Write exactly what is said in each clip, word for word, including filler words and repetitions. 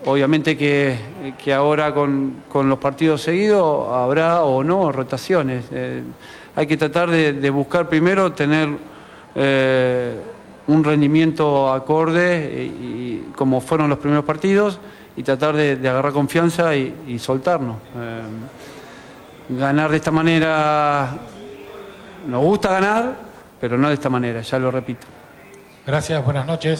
obviamente que, que ahora con, con los partidos seguidos habrá o no rotaciones. Eh, hay que tratar de, de buscar primero tener eh, un rendimiento acorde y, y como fueron los primeros partidos y tratar de, de agarrar confianza y, y soltarnos. Eh, ganar de esta manera, nos gusta ganar, pero no de esta manera, ya lo repito. Gracias, buenas noches.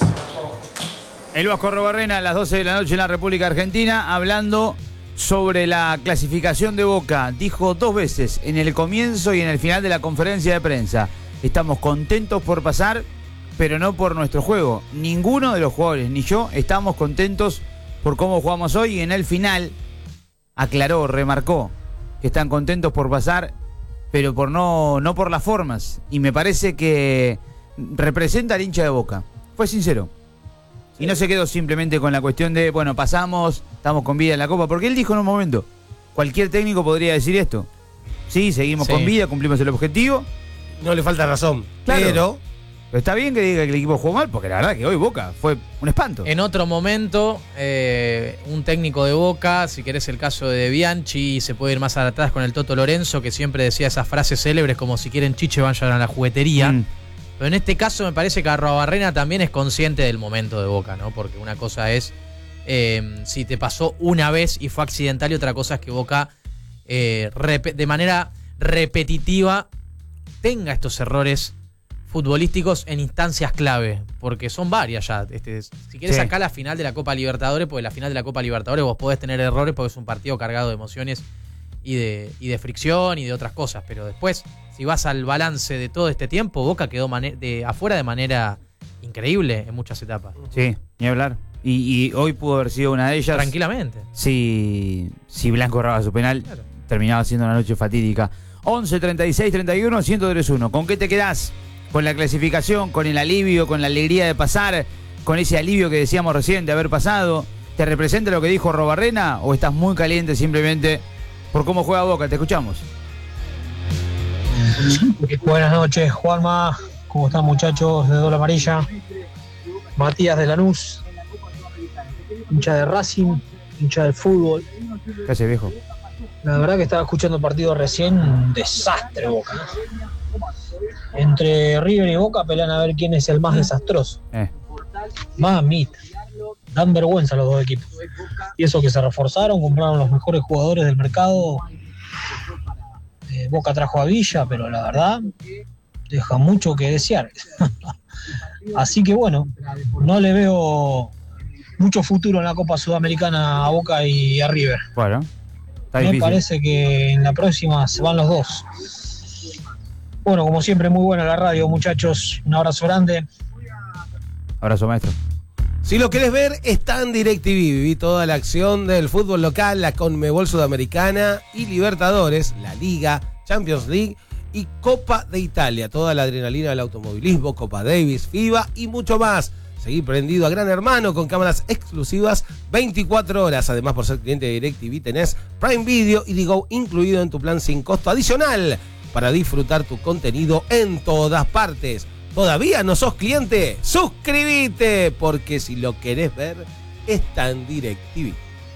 El Vasco Arrobarrena a las doce de la noche en la República Argentina, hablando sobre la clasificación de Boca. Dijo dos veces, en el comienzo y en el final de la conferencia de prensa: estamos contentos por pasar, pero no por nuestro juego. Ninguno de los jugadores, ni yo, estamos contentos por cómo jugamos hoy. Y en el final aclaró, remarcó que están contentos por pasar, pero por no, no por las formas. Y me parece que representa al hincha de Boca. Fue sincero. Y no se quedó simplemente con la cuestión de, bueno, pasamos, estamos con vida en la Copa. Porque él dijo en un momento, cualquier técnico podría decir esto. Sí, seguimos sí. con vida, cumplimos el objetivo. No le falta razón. Claro. Pero... Pero está bien que diga que el equipo jugó mal, porque la verdad que hoy Boca fue un espanto. En otro momento, eh, un técnico de Boca, si querés el caso de Bianchi, se puede ir más atrás con el Toto Lorenzo, que siempre decía esas frases célebres como si quieren chiche vayan a la juguetería. Mm. Pero en este caso me parece que Arrobarrena también es consciente del momento de Boca, ¿no? Porque una cosa es eh, si te pasó una vez y fue accidental, y otra cosa es que Boca eh, de manera repetitiva tenga estos errores futbolísticos en instancias clave, porque son varias ya. Este, si quieres sí. sacar la final de la Copa Libertadores, porque la final de la Copa Libertadores vos podés tener errores porque es un partido cargado de emociones y de, y de fricción y de otras cosas, pero después, si vas al balance de todo este tiempo, Boca quedó de afuera de manera increíble en muchas etapas. Sí, ni hablar. Y, y hoy pudo haber sido una de ellas. Tranquilamente. Si, si Blanco erraba su penal, claro, terminaba siendo una noche fatídica. once, treinta y seis, treinta y uno, ciento tres uno. ¿Con qué te quedás? ¿Con la clasificación, con el alivio, con la alegría de pasar, con ese alivio que decíamos recién de haber pasado? ¿Te representa lo que dijo Arrobarrena o estás muy caliente simplemente por cómo juega Boca? Te escuchamos. Buenas noches, Juanma. ¿Cómo están, muchachos de Dola Amarilla? Matías de Lanús, hincha de Racing, hincha del fútbol. ¿Qué hace, viejo? La verdad que estaba escuchando el partido recién, un desastre Boca. Entre River y Boca pelean a ver quién es el más desastroso. Eh. Mamita. Dan vergüenza los dos equipos. Y eso que se reforzaron, compraron los mejores jugadores del mercado. Eh, Boca trajo a Villa, pero la verdad deja mucho que desear. Así que bueno, no le veo mucho futuro en la Copa Sudamericana a Boca y a River. Bueno, está me difícil. parece que en la próxima se van los dos. Bueno, como siempre, muy buena la radio, muchachos. Un abrazo grande. Abrazo, maestro. Si lo querés ver, está en DirecTV. Viví toda la acción del fútbol local, la Conmebol Sudamericana y Libertadores, la Liga, Champions League y Copa de Italia. Toda la adrenalina del automovilismo, Copa Davis, FIBA y mucho más. Seguí prendido a Gran Hermano con cámaras exclusivas veinticuatro horas. Además, por ser cliente de DirecTV, tenés Prime Video y Digo incluido en tu plan sin costo adicional para disfrutar tu contenido en todas partes. ¿Todavía no sos cliente? ¡Suscríbete! Porque si lo querés ver, está en DirecTV.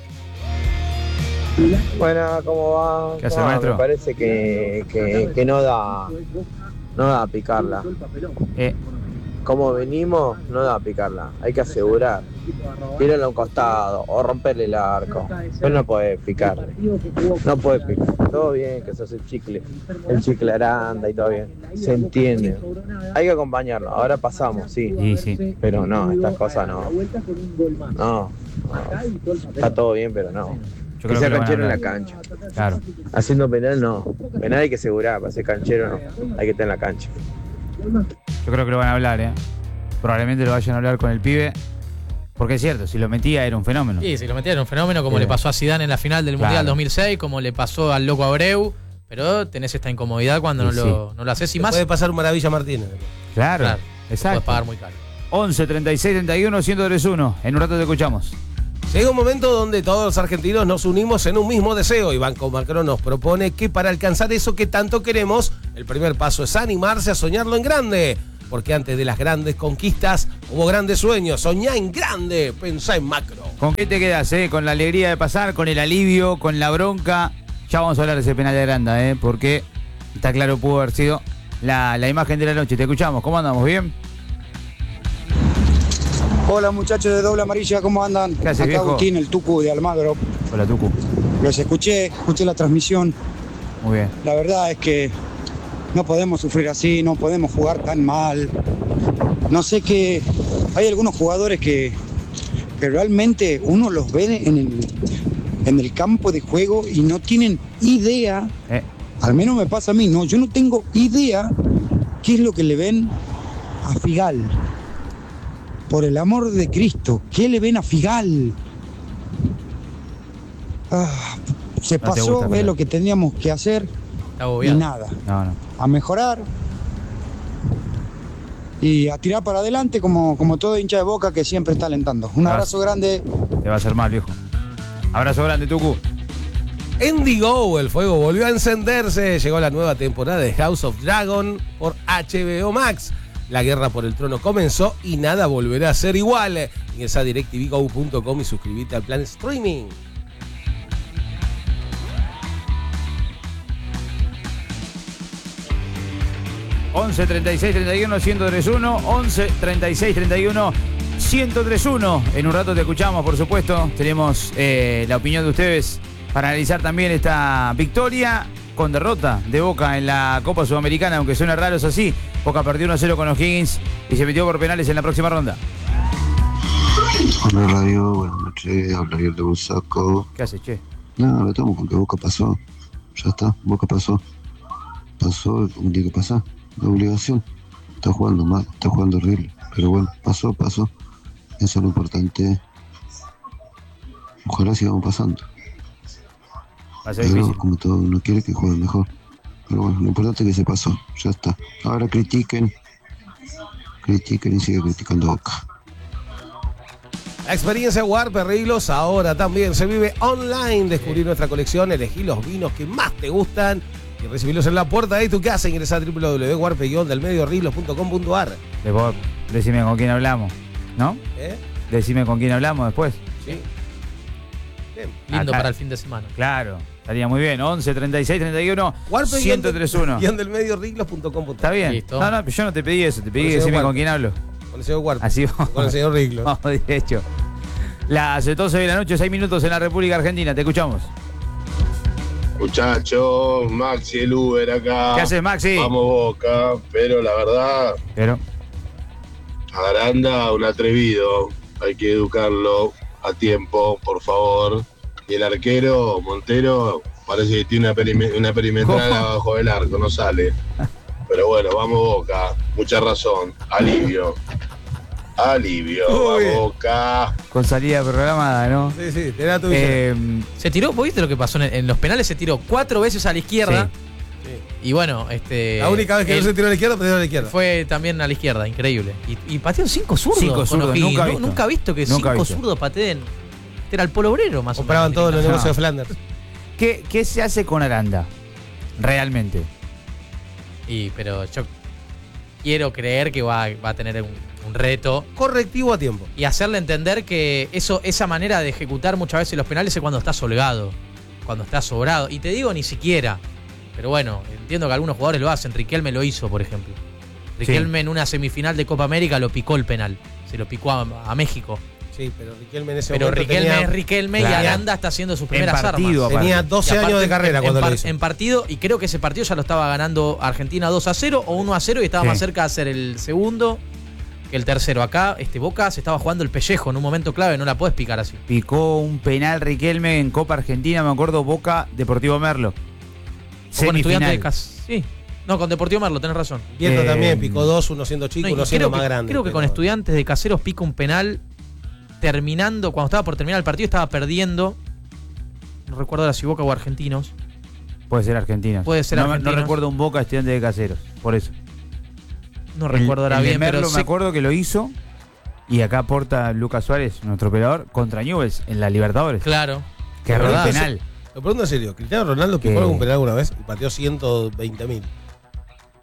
Bueno, ¿cómo va? ¿Qué hace, no, maestro? Me parece que, que, que no da no da a picarla. Eh. Como venimos, no da a picarla. Hay que asegurar. Tirarle a un costado o romperle el arco. Pero no podés picar. No podés picar. Todo bien, que sos el chicle. El chicle aranda y todo bien. Se entiende. Hay que acompañarlo. Ahora pasamos, sí. Sí, sí. Pero no, estas cosas no. No. no. Está todo bien, pero no. Yo que creo sea que canchero en la cancha. Claro. Haciendo penal no. Penal hay que asegurar. Para ser canchero no. Hay que estar en la cancha. Yo creo que lo van a hablar, ¿eh? Probablemente lo vayan a hablar con el pibe. Porque es cierto, si lo metía era un fenómeno. Sí, si lo metía era un fenómeno, como sí. le pasó a Zidane en la final del Claro. Mundial dos mil seis, como le pasó al Loco Abreu. Pero tenés esta incomodidad cuando Sí, no, lo, no lo haces. Y Te más, puede pasar un Maravilla Martínez. Claro, claro, exacto. puedes pagar muy caro. once, treinta y seis, treinta y uno, ciento tres uno. En un rato te escuchamos. Llega un momento donde todos los argentinos nos unimos en un mismo deseo y Banco Macro nos propone que para alcanzar eso que tanto queremos, el primer paso es animarse a soñarlo en grande. porque antes de las grandes conquistas hubo grandes sueños. Soñá en grande, pensá en macro. ¿Con qué te quedas, eh? ¿Con la alegría de pasar, con el alivio, con la bronca? Ya vamos a hablar de ese penal de Aranda, eh, porque está claro, pudo haber sido la, la imagen de la noche. Te escuchamos, ¿cómo andamos? ¿Bien? Hola muchachos de Doble Amarilla, ¿cómo andan? ¿Qué haces, Acá viejo? Agustín, el Tucu de Almagro. Hola, Tucu. Los escuché, escuché la transmisión. Muy bien. La verdad es que no podemos sufrir así, no podemos jugar tan mal. No sé qué... Hay algunos jugadores que, que realmente uno los ve en el, en el campo de juego y no tienen idea, Eh. al menos me pasa a mí, no, yo no tengo idea qué es lo que le ven a Figal. Por el amor de Cristo, ¿qué le ven a Figal? Ah, se No te pasó, gusta, ve Figal. lo que teníamos que hacer Está y agobiado. nada. No, no. A mejorar y a tirar para adelante como, como todo hincha de Boca que siempre está alentando. Un Gracias. abrazo grande. Te va a hacer mal, viejo. Abrazo grande, Tucu. En The Go, el fuego volvió a encenderse. Llegó la nueva temporada de House of Dragon por H B O Max. La guerra por el trono comenzó y nada volverá a ser igual. Ingresa a directv go punto com y suscríbete al plan streaming. once, treinta y seis, treinta y uno, ciento treinta y uno. once, treinta y seis, treinta y uno, ciento treinta y uno. En un rato te escuchamos, por supuesto. Tenemos eh, la opinión de ustedes para analizar también esta victoria con derrota de Boca en la Copa Sudamericana, aunque suena raro, es así. Boca perdió uno a cero con O'Higgins y se metió por penales en la próxima ronda. Hola radio, buenas noches, habla Ariel de Busaco. ¿Qué haces, che? No, lo tomo con que Boca pasó. Ya está, Boca pasó. Pasó como tiene que pasar. La obligación. Está jugando mal, está jugando horrible. Pero bueno, pasó, pasó. Eso es lo importante. Ojalá sigamos pasando. Va a ser Pero difícil. como todo uno quiere que juegue mejor. Pero bueno, lo importante es que se pasó. Ya está. Ahora critiquen. Critiquen y sigan criticando a Boca. La experiencia Warp Arreglos ahora también se vive online. Descubrir nuestra colección, elegí los vinos que más te gustan y recibirlos en la puerta de tu casa. Ingresa a w w w punto warp del medio arreglos punto com punto a r. Después, decime con quién hablamos, ¿no? ¿Eh? Decime con quién hablamos después. Sí. Bien. Lindo Acá. para el fin de semana. Claro, estaría muy bien. once, treinta y seis, treinta y uno, ciento treinta y uno. Guión del medio arreglos punto com punto a r. Está bien. Listo. No, no, yo no te pedí eso, te pedí Con el que decime señor con Warp. quién hablo. Con el señor Warp. Así vamos. Con el señor Riglo. Vamos derecho. Las doce de la noche, seis minutos en la República Argentina. Te escuchamos. Muchachos, Maxi el Uber acá. ¿Qué haces, Maxi? Vamos Boca, pero la verdad, Pero, Aranda un atrevido. Hay que educarlo a tiempo, por favor. Y el arquero, Montero, parece que tiene una, perime- una perimetral ¿Cómo? abajo del arco, no sale. Pero bueno, vamos Boca. Mucha razón. Alivio. Alivio. Muy Vamos bien. Boca. con salida programada, ¿no? Sí, sí, te da tu vida. Eh, Se tiró, ¿vos viste lo que pasó en, en los penales? Se tiró cuatro veces a la izquierda. Y bueno, este. La única vez que él no se tiró a la izquierda, pero a la izquierda. Fue también a la izquierda, increíble. Y, y pateó cinco zurdos. Cinco con zurdos, O'Higgins. nunca Nu- visto. Nunca visto que Nunca cinco visto. zurdos pateen. Este era el polo obrero, más Compraban o menos. todos los No. negocios de Flanders. ¿qué, ¿Qué se hace con Aranda? Realmente. Y, pero yo quiero creer que va, va a tener un, un reto. Correctivo a tiempo. Y hacerle entender que eso, esa manera de ejecutar muchas veces los penales es cuando estás holgado, cuando estás sobrado. Y te digo ni siquiera. Pero bueno, entiendo que algunos jugadores lo hacen. Riquelme lo hizo, por ejemplo. Riquelme en una semifinal de Copa América lo picó el penal. Se lo picó a, a México. Sí, pero Riquelme en ese Pero momento Riquelme tenía, es Riquelme Claro. y Aranda está haciendo sus primeras partido, armas. tenía aparte. doce Y aparte, años de carrera en, cuando en, lo par- hizo. en partido, y creo que ese partido ya lo estaba ganando Argentina dos a cero o uno a cero y estaba Sí. más cerca de hacer el segundo que el tercero. Acá este Boca se estaba jugando el pellejo en un momento clave, no la puedes picar así. Picó un penal Riquelme en Copa Argentina, me acuerdo, Boca Deportivo Merlo. O con Estudiantes Semifinal. de Cas- Sí. No, con Deportivo Merlo, tenés razón. Vieto Eh, también picó dos, uno siendo chico, No, y uno siendo creo más que, grande. creo que con pero- Estudiantes de Caseros pica un penal terminando, cuando estaba por terminar el partido estaba perdiendo. No recuerdo ahora si Boca o Argentinos. Puede ser Argentina. Puede ser no, me- Argentinos. No recuerdo un Boca Estudiante de Caseros, por eso. No recuerdo ahora el, el de bien, Merlo pero me sí- acuerdo que lo hizo. Y acá aporta Lucas Suárez, nuestro operador, contra Newell's en la Libertadores. Claro. Que es erró el verdad. penal. Lo pregunto en serio, ¿Cristiano Ronaldo picó Que- algún penal alguna vez y pateó ciento veinte mil?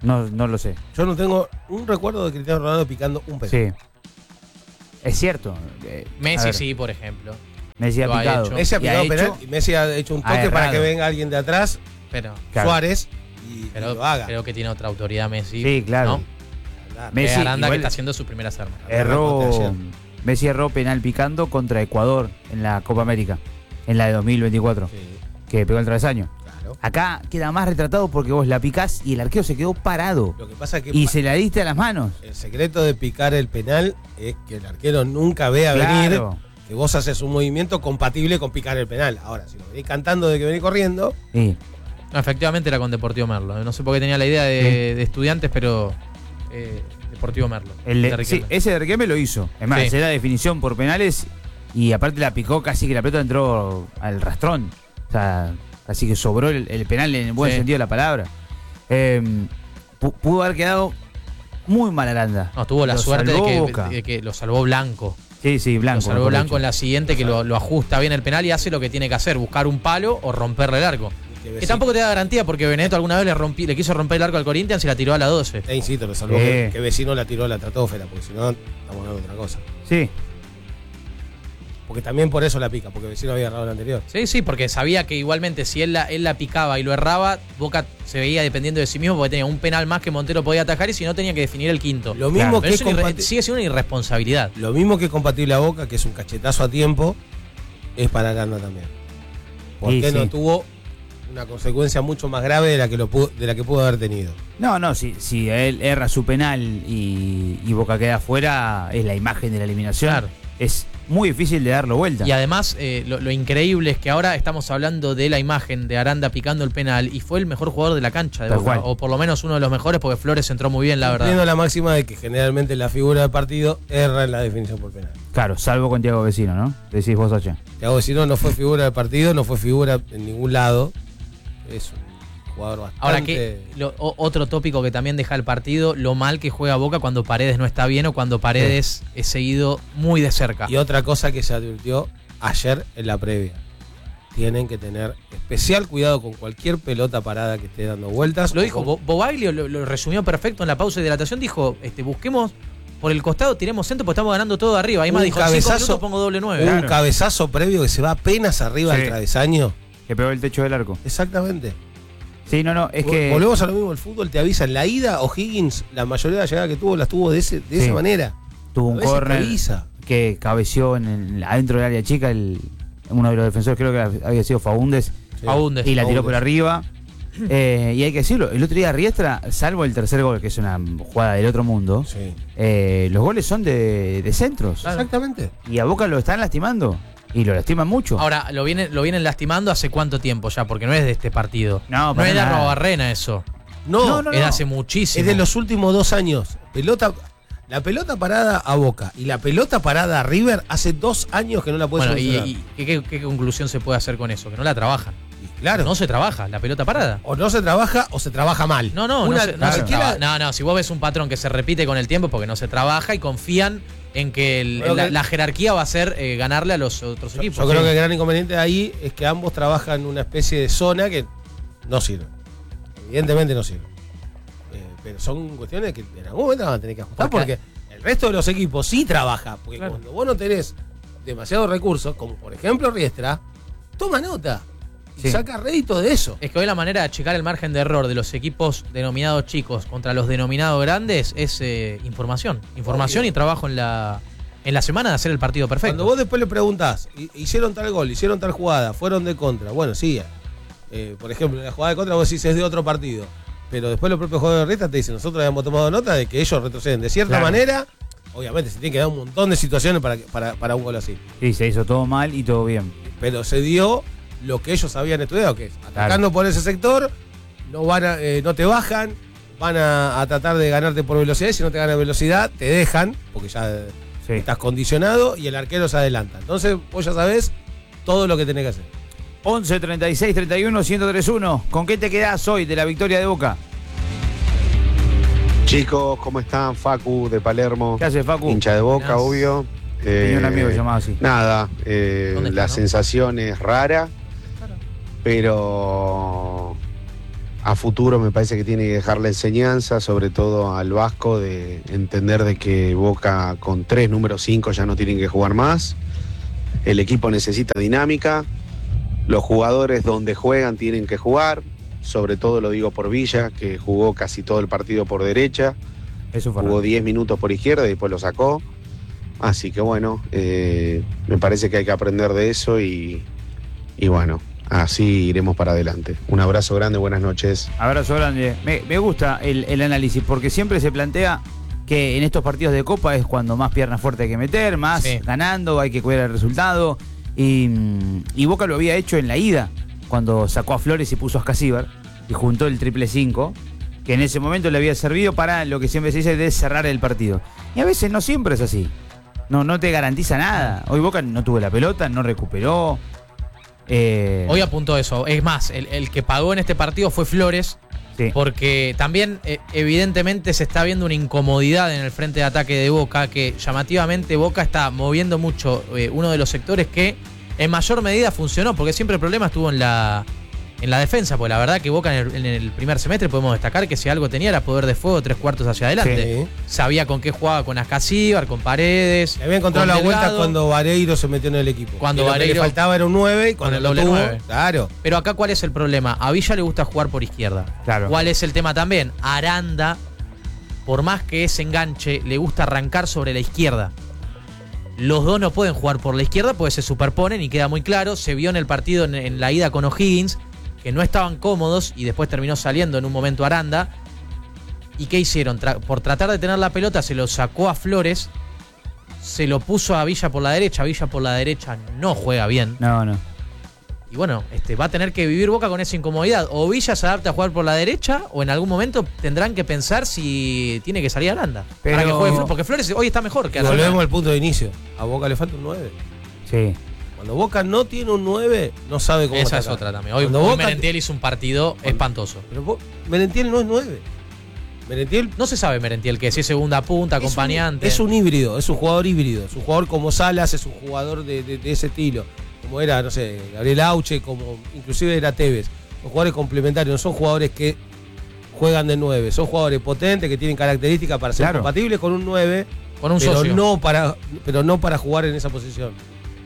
No, no lo sé. Yo no tengo un recuerdo de Cristiano Ronaldo picando un penal. Sí. Es cierto. Eh, Messi sí, por ejemplo. Messi ha Lo ha picado. hecho. Messi ha Y ha picado penal hecho- y Messi ha hecho un ha toque para errado. que venga alguien de atrás, Pero, Claro. Suárez, y, y pero lo haga. creo que tiene otra autoridad Messi. Sí, claro. ¿no? Messi Que Aranda igual que está haciendo sus primeras armas. erró, Ayer. Messi erró penal picando contra Ecuador en la Copa América, en la de dos mil veinticuatro, Sí, que pegó el travesaño. claro. Acá queda más retratado porque vos la picás y el arquero se quedó parado Lo que pasa es que y pa- se la diste a las manos. el secreto de picar el penal es que el arquero nunca vea Claro. venir que vos haces un movimiento compatible con picar el penal. Ahora, si lo venís cantando de que venís corriendo, Sí. No, efectivamente era con Deportivo Merlo. No sé por qué tenía la idea de, de Estudiantes, pero eh, Deportivo Merlo. El de- de Riquelme. sí, ese de Riquelme lo hizo. Es más, Sí. se da definición por penales y aparte la picó casi que la pelota entró al rastrón. O sea, casi que sobró el, el penal en el buen Sí. sentido de la palabra. Eh, pu- pudo haber quedado muy mal Aranda. No, tuvo la Lo suerte de salvó que, Boca. de que lo salvó Blanco. Sí, sí, Blanco. Lo salvó mejor Blanco dicho. en la siguiente, que lo, lo ajusta bien el penal y hace lo que tiene que hacer, buscar un palo o romperle el arco. que Que tampoco te da garantía porque Benedetto alguna vez le, rompí, le quiso romper el arco al Corinthians y la tiró a la doce. eh, insisto, lo salvó Sí. que, que vecino la tiró la tratófera, porque si no, estamos hablando de otra cosa. Sí. Porque también por eso la pica, porque vecino había errado el anterior. Sí, sí, porque sabía que igualmente si él la, él la picaba y lo erraba, Boca se veía dependiendo de sí mismo porque tenía un penal más que Montero podía atajar y si no tenía que definir el quinto. Lo mismo Pero que es es una irre- compati- sigue siendo una irresponsabilidad. Lo mismo que es compatible a Boca, que es un cachetazo a tiempo, es para Aranda también. Porque Sí, no sí. tuvo una consecuencia mucho más grave de la que, lo pudo, de la que pudo haber tenido. No, no, si, si él erra su penal y, y Boca queda afuera, es la imagen de la eliminación. Claro. Es muy difícil de darlo vuelta. Y además, eh, lo, lo increíble es que ahora estamos hablando de la imagen de Aranda picando el penal y fue el mejor jugador de la cancha de Tal Boca, cual. o por lo menos uno de los mejores porque Flores entró muy bien, la Cumpliendo verdad. la máxima de que generalmente la figura del partido erra en la definición por penal. Claro, salvo con Thiago Vecino, ¿no? Decís vos, Sacha. Thiago Vecino no fue figura del partido, no fue figura en ningún lado. Es un jugador bastante... Ahora que lo- o- otro tópico que también deja el partido, lo mal que juega Boca cuando Paredes no está bien o cuando Paredes es seguido muy de cerca. Y otra cosa que se advirtió ayer en la previa. Tienen que tener especial cuidado con cualquier pelota parada que esté dando vueltas. Lo o dijo con- Bo- Bobaglio, lo, lo resumió perfecto en la pausa de dilatación, dijo, este, busquemos por el costado, tiremos centro porque estamos ganando todo arriba. Ahí más Un dijo, en cinco cabezazo- minutos pongo doble nueve. un Claro. cabezazo previo que se va apenas arriba Sí. del travesaño. Que pegó el techo del arco. Exactamente. Sí, no, no, es que... Volvemos a lo mismo, el fútbol te avisa. En la ida, O'Higgins, la mayoría de las llegadas que tuvo, las tuvo de, ese, de Sí. esa manera. Tuvo A un veces te córner avisa. que cabeció en el- adentro del área chica, el, uno de los defensores creo que había sido Faúndez, Sí. Faúndez. y la tiró Faúndez. por arriba. Eh, y hay que decirlo, el otro día Riestra, salvo el tercer gol, que es una jugada del otro mundo, Sí. eh, los goles son de, de centros. Exactamente. Y a Boca lo están lastimando. Y lo lastiman mucho. Ahora, lo vienen, lo vienen lastimando hace cuánto tiempo ya, porque no es de este partido. No, No para es de nada. Arrobarrena eso. No, No, no, es de hace muchísimo. es de los últimos dos años. Pelota, la pelota parada a Boca y la pelota parada a River hace dos años que no la puede Bueno, y, solucionar. y ¿qué, qué, qué conclusión se puede hacer con eso? Que no la trabajan. Y claro, No se trabaja, la pelota parada. o no se trabaja o se trabaja mal. No, no, Una- no, se, no, claro. se siquiera- traba- no, no, si vos ves un patrón que se repite con el tiempo porque no se trabaja y confían en que el- Bueno, la, que- la jerarquía va a ser eh, ganarle a los otros equipos. Yo creo Sí. que el gran inconveniente de ahí es que ambos trabajan en una especie de zona que no sirve. Evidentemente no sirve. Eh, pero son cuestiones que en algún momento van a tener que ajustar Porque- porque el resto de los equipos sí trabaja. Porque Claro. cuando vos no tenés demasiados recursos, como por ejemplo Riestra, toma nota y Sí. saca rédito de eso. Es que hoy la manera de achicar el margen de error de los equipos denominados chicos contra los denominados grandes es eh, información. Información Obvio. y trabajo en la, en la semana de hacer el partido perfecto. Cuando vos después le preguntás, "Hi- hicieron tal gol, hicieron tal jugada, fueron de contra. Bueno, sí. eh, por ejemplo, la jugada de contra vos decís es de otro partido. Pero después los propios jugadores de Riestra te dicen, nosotros habíamos tomado nota de que ellos retroceden de cierta Claro. manera. Obviamente se tiene que dar un montón de situaciones para, que- para, para un gol así. Sí, se hizo todo mal y todo bien. Pero se dio lo que ellos habían estudiado, que es atacando por ese sector, no van a, eh, no te bajan, van a, a tratar de ganarte por velocidad, y si no te ganan velocidad, te dejan, porque ya eh, Sí. estás condicionado y el arquero se adelanta. Entonces, vos ya sabés todo lo que tenés que hacer. once, treinta y seis, treinta y uno, ciento tres uno. ¿Con qué te quedás hoy de la victoria de Boca? Chicos, ¿cómo están? Facu de Palermo, ¿Qué hace, Facu? hincha de Boca, Buenas. obvio. Tenía un Eh, amigo llamado así. Nada, eh, ¿Dónde está, la no? sensación es rara, pero a futuro me parece que tiene que dejar la enseñanza, sobre todo al Vasco, de entender de que Boca con tres números cinco ya no tienen que jugar más. El equipo necesita dinámica, los jugadores donde juegan tienen que jugar, sobre todo lo digo por Villa, que jugó casi todo el partido por derecha, Eso fue jugó raro. diez minutos por izquierda y después lo sacó. Así que bueno, eh, me parece que hay que aprender de eso y, y bueno, así iremos para adelante. Un abrazo grande, buenas noches. Abrazo grande. Me, me gusta el, el análisis porque siempre se plantea que en estos partidos de Copa es cuando más pierna fuerte hay que meter, más Sí. ganando, hay que cuidar el resultado. Y, y Boca lo había hecho en la ida, cuando sacó a Flores y puso a Escasíbar y juntó el triple cinco, que en ese momento le había servido para lo que siempre se dice de cerrar el partido. Y a veces no siempre es así. No, no te garantiza nada. Hoy Boca no tuvo la pelota, no recuperó. Eh, Hoy apuntó eso. Es más, el, el que pagó en este partido fue Flores, sí. porque también eh, evidentemente se está viendo una incomodidad en el frente de ataque de Boca, que llamativamente Boca está moviendo mucho eh, uno de los sectores que en mayor medida funcionó, porque siempre el problema estuvo en la en la defensa, porque la verdad que Boca en el, en el primer semestre podemos destacar que si algo tenía era poder de fuego tres cuartos hacia adelante. Sí. Sabía con qué jugaba, con Ascasíbar, con Paredes. Le había encontrado con la vuelta Delgado. cuando Vareiro se metió en el equipo. Cuando Y lo que Vareiro- le faltaba era un nueve y cuando con el lo doble tuvo, nueve. claro. Pero acá, ¿cuál es el problema? A Villa le gusta jugar por izquierda. Claro. ¿Cuál es el tema también? Aranda, por más que es enganche, le gusta arrancar sobre la izquierda. Los dos no pueden jugar por la izquierda porque se superponen y queda muy claro. Se vio en el partido en, en la ida con O'Higgins que no estaban cómodos y después terminó saliendo en un momento Aranda. ¿Y qué hicieron? Tra- por tratar de tener la pelota se lo sacó a Flores, se lo puso a Villa por la derecha. Villa por la derecha no juega bien. No, no. Y bueno, este, va a tener que vivir Boca con esa incomodidad. O Villa se adapta a jugar por la derecha, o en algún momento tendrán que pensar si tiene que salir Aranda. Pero- Para que juegue Flores, porque Flores hoy está mejor que Y Aranda. volvemos al punto de inicio. A Boca le falta un nueve. Sí. Cuando Boca no tiene un nueve, no sabe cómo Esa es atacar. otra también. Hoy, Cuando hoy Boca- Merentiel hizo un partido espantoso. Pero Bo- Merentiel no es nueve. Merentiel No se sabe Merentiel que si es segunda punta, es un- acompañante. Es un, híbrido, es un jugador híbrido. Es un jugador como Salas, es un jugador de, de- de ese estilo. Como era, no sé, Gabriel Auche, como inclusive era Tevez. Son jugadores complementarios, no son jugadores que juegan de nueve. Son jugadores potentes que tienen características para ser Claro. compatibles con un nueve, Con un pero socio. no para, pero no para jugar en esa posición.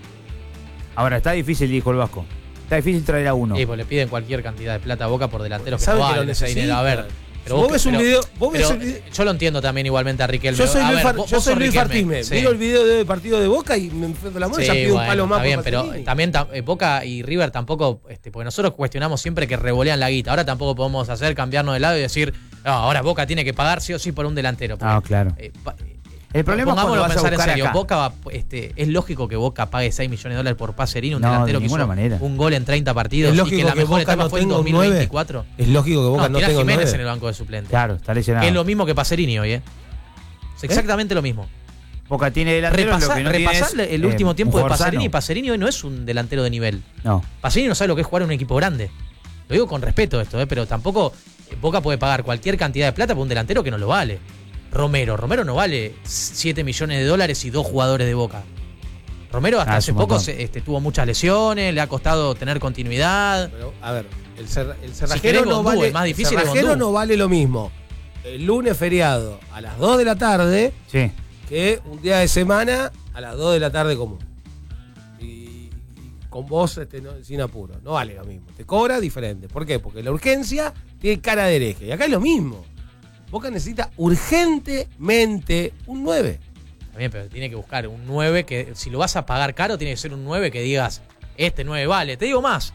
Ahora, está difícil, dijo el Vasco. Está difícil traer a uno. Sí, pues le piden cualquier cantidad de plata a Boca por delanteros que Sabe no que lo valen ese necesita. dinero. A ver. Si vos ves un pero- video- vos ves pero el video- yo lo entiendo también igualmente a Riquelme. Yo soy A Luis, ver, Far- vos- yo vos soy sos Luis Riquelme, Fartime. sí. Miro el video del partido de Boca y me enfrento la mano y ya Sí, pido un bueno, palo más está bien, por pero Pacerini. también tam- eh, Boca y River tampoco, este, porque nosotros cuestionamos siempre que revolean la guita. Ahora tampoco podemos hacer cambiarnos de lado y decir, no, ahora Boca tiene que pagar sí o sí por un delantero. Porque, Ah, claro. eh, pa- eh, El problema es cuando pongámoslo a vas a pensar en buscar serio. acá. Boca va, este, es lógico que Boca pague seis millones de dólares por Pacerini, un No, delantero de que ninguna hizo manera. un gol en treinta partidos Es y lógico que la que mejor Boca etapa no fue en tenga un dos mil nueve. veinticuatro. Es lógico que Boca No, no, tirá tenga un Jiménez nueve. en el banco de suplentes. Claro, está lesionado. Que es lo mismo que Pacerini hoy, ¿eh? Es exactamente lo mismo. Boca tiene delantero, Repasá, lo que no tiene repasá es, el eh, último un tiempo de jugador Pacerini. sano. Pacerini hoy no es un delantero de nivel. No. Pacerini no sabe lo que es jugar en un equipo grande. Lo digo con respeto esto, ¿eh? Pero tampoco eh, Boca puede pagar cualquier cantidad de plata por un delantero que no lo vale. Romero. Romero no vale siete millones de dólares y dos jugadores de Boca. Romero hasta Ah, es hace un poco montón. se- este, tuvo muchas lesiones, le ha costado tener continuidad. Pero, a ver, el, cer- el Si cerrajero querés no Gondú, vale, el más difícil el es cerrajero Gondú. no vale lo mismo el lunes feriado a las dos de la tarde Sí. que un día de semana a las dos de la tarde común. Y, y con vos este, no- sin apuro. No vale lo mismo. Te cobra diferente. ¿Por qué? Porque la urgencia tiene cara de hereje. Y acá es lo mismo. Boca necesita urgentemente un nueve. También, pero tiene que buscar un nueve que, si lo vas a pagar caro, tiene que ser un nueve que digas, este nueve vale. Te digo más,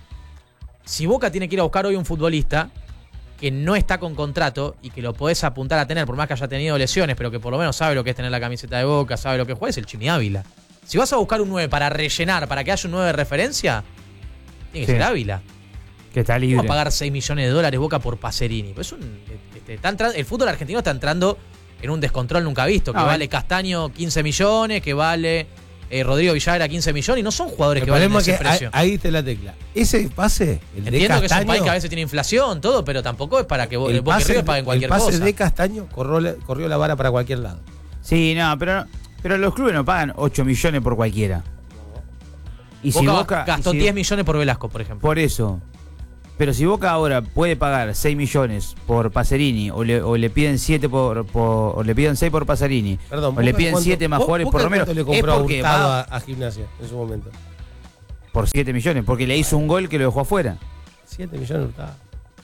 si Boca tiene que ir a buscar hoy un futbolista que no está con contrato y que lo podés apuntar a tener, por más que haya tenido lesiones, pero que por lo menos sabe lo que es tener la camiseta de Boca, sabe lo que juega, es el Chimi Ávila. Si vas a buscar un nueve para rellenar, para que haya un nueve de referencia, tiene que Sí. ser Ávila. Que está ¿Cómo libre. va a pagar seis millones de dólares Boca por Pacerini? Pues es un, este, está entra- el fútbol argentino está entrando en un descontrol nunca visto, que No, vale el- Castaño quince millones, que vale eh, Rodrigo Villavera quince millones, y no son jugadores El que valen problema es ese que ahí, precio. ahí está la tecla. Ese pase, el de Entiendo que es un Castaño, país que a veces tiene inflación, todo, pero tampoco es para que Bo- el Boca y pase, River paguen cualquier el pase cosa. de Castaño corrió la, corrió la vara para cualquier lado. Sí, no, pero, pero los clubes no pagan ocho millones por cualquiera. Y Boca, si Boca gastó y si- diez millones por Velasco, por ejemplo. Por eso. Pero si Boca ahora puede pagar seis millones por Pacerini o le, o le piden siete por, por o le piden seis por Pacerini, Perdón, o le Boca, piden ¿cuánto- siete más Bo- Juárez Boca por Romero, cuánto le es compró a porque Hurtado va a, a Gimnasia en su momento? por siete millones, porque le hizo un gol que lo dejó afuera. siete millones Hurtado.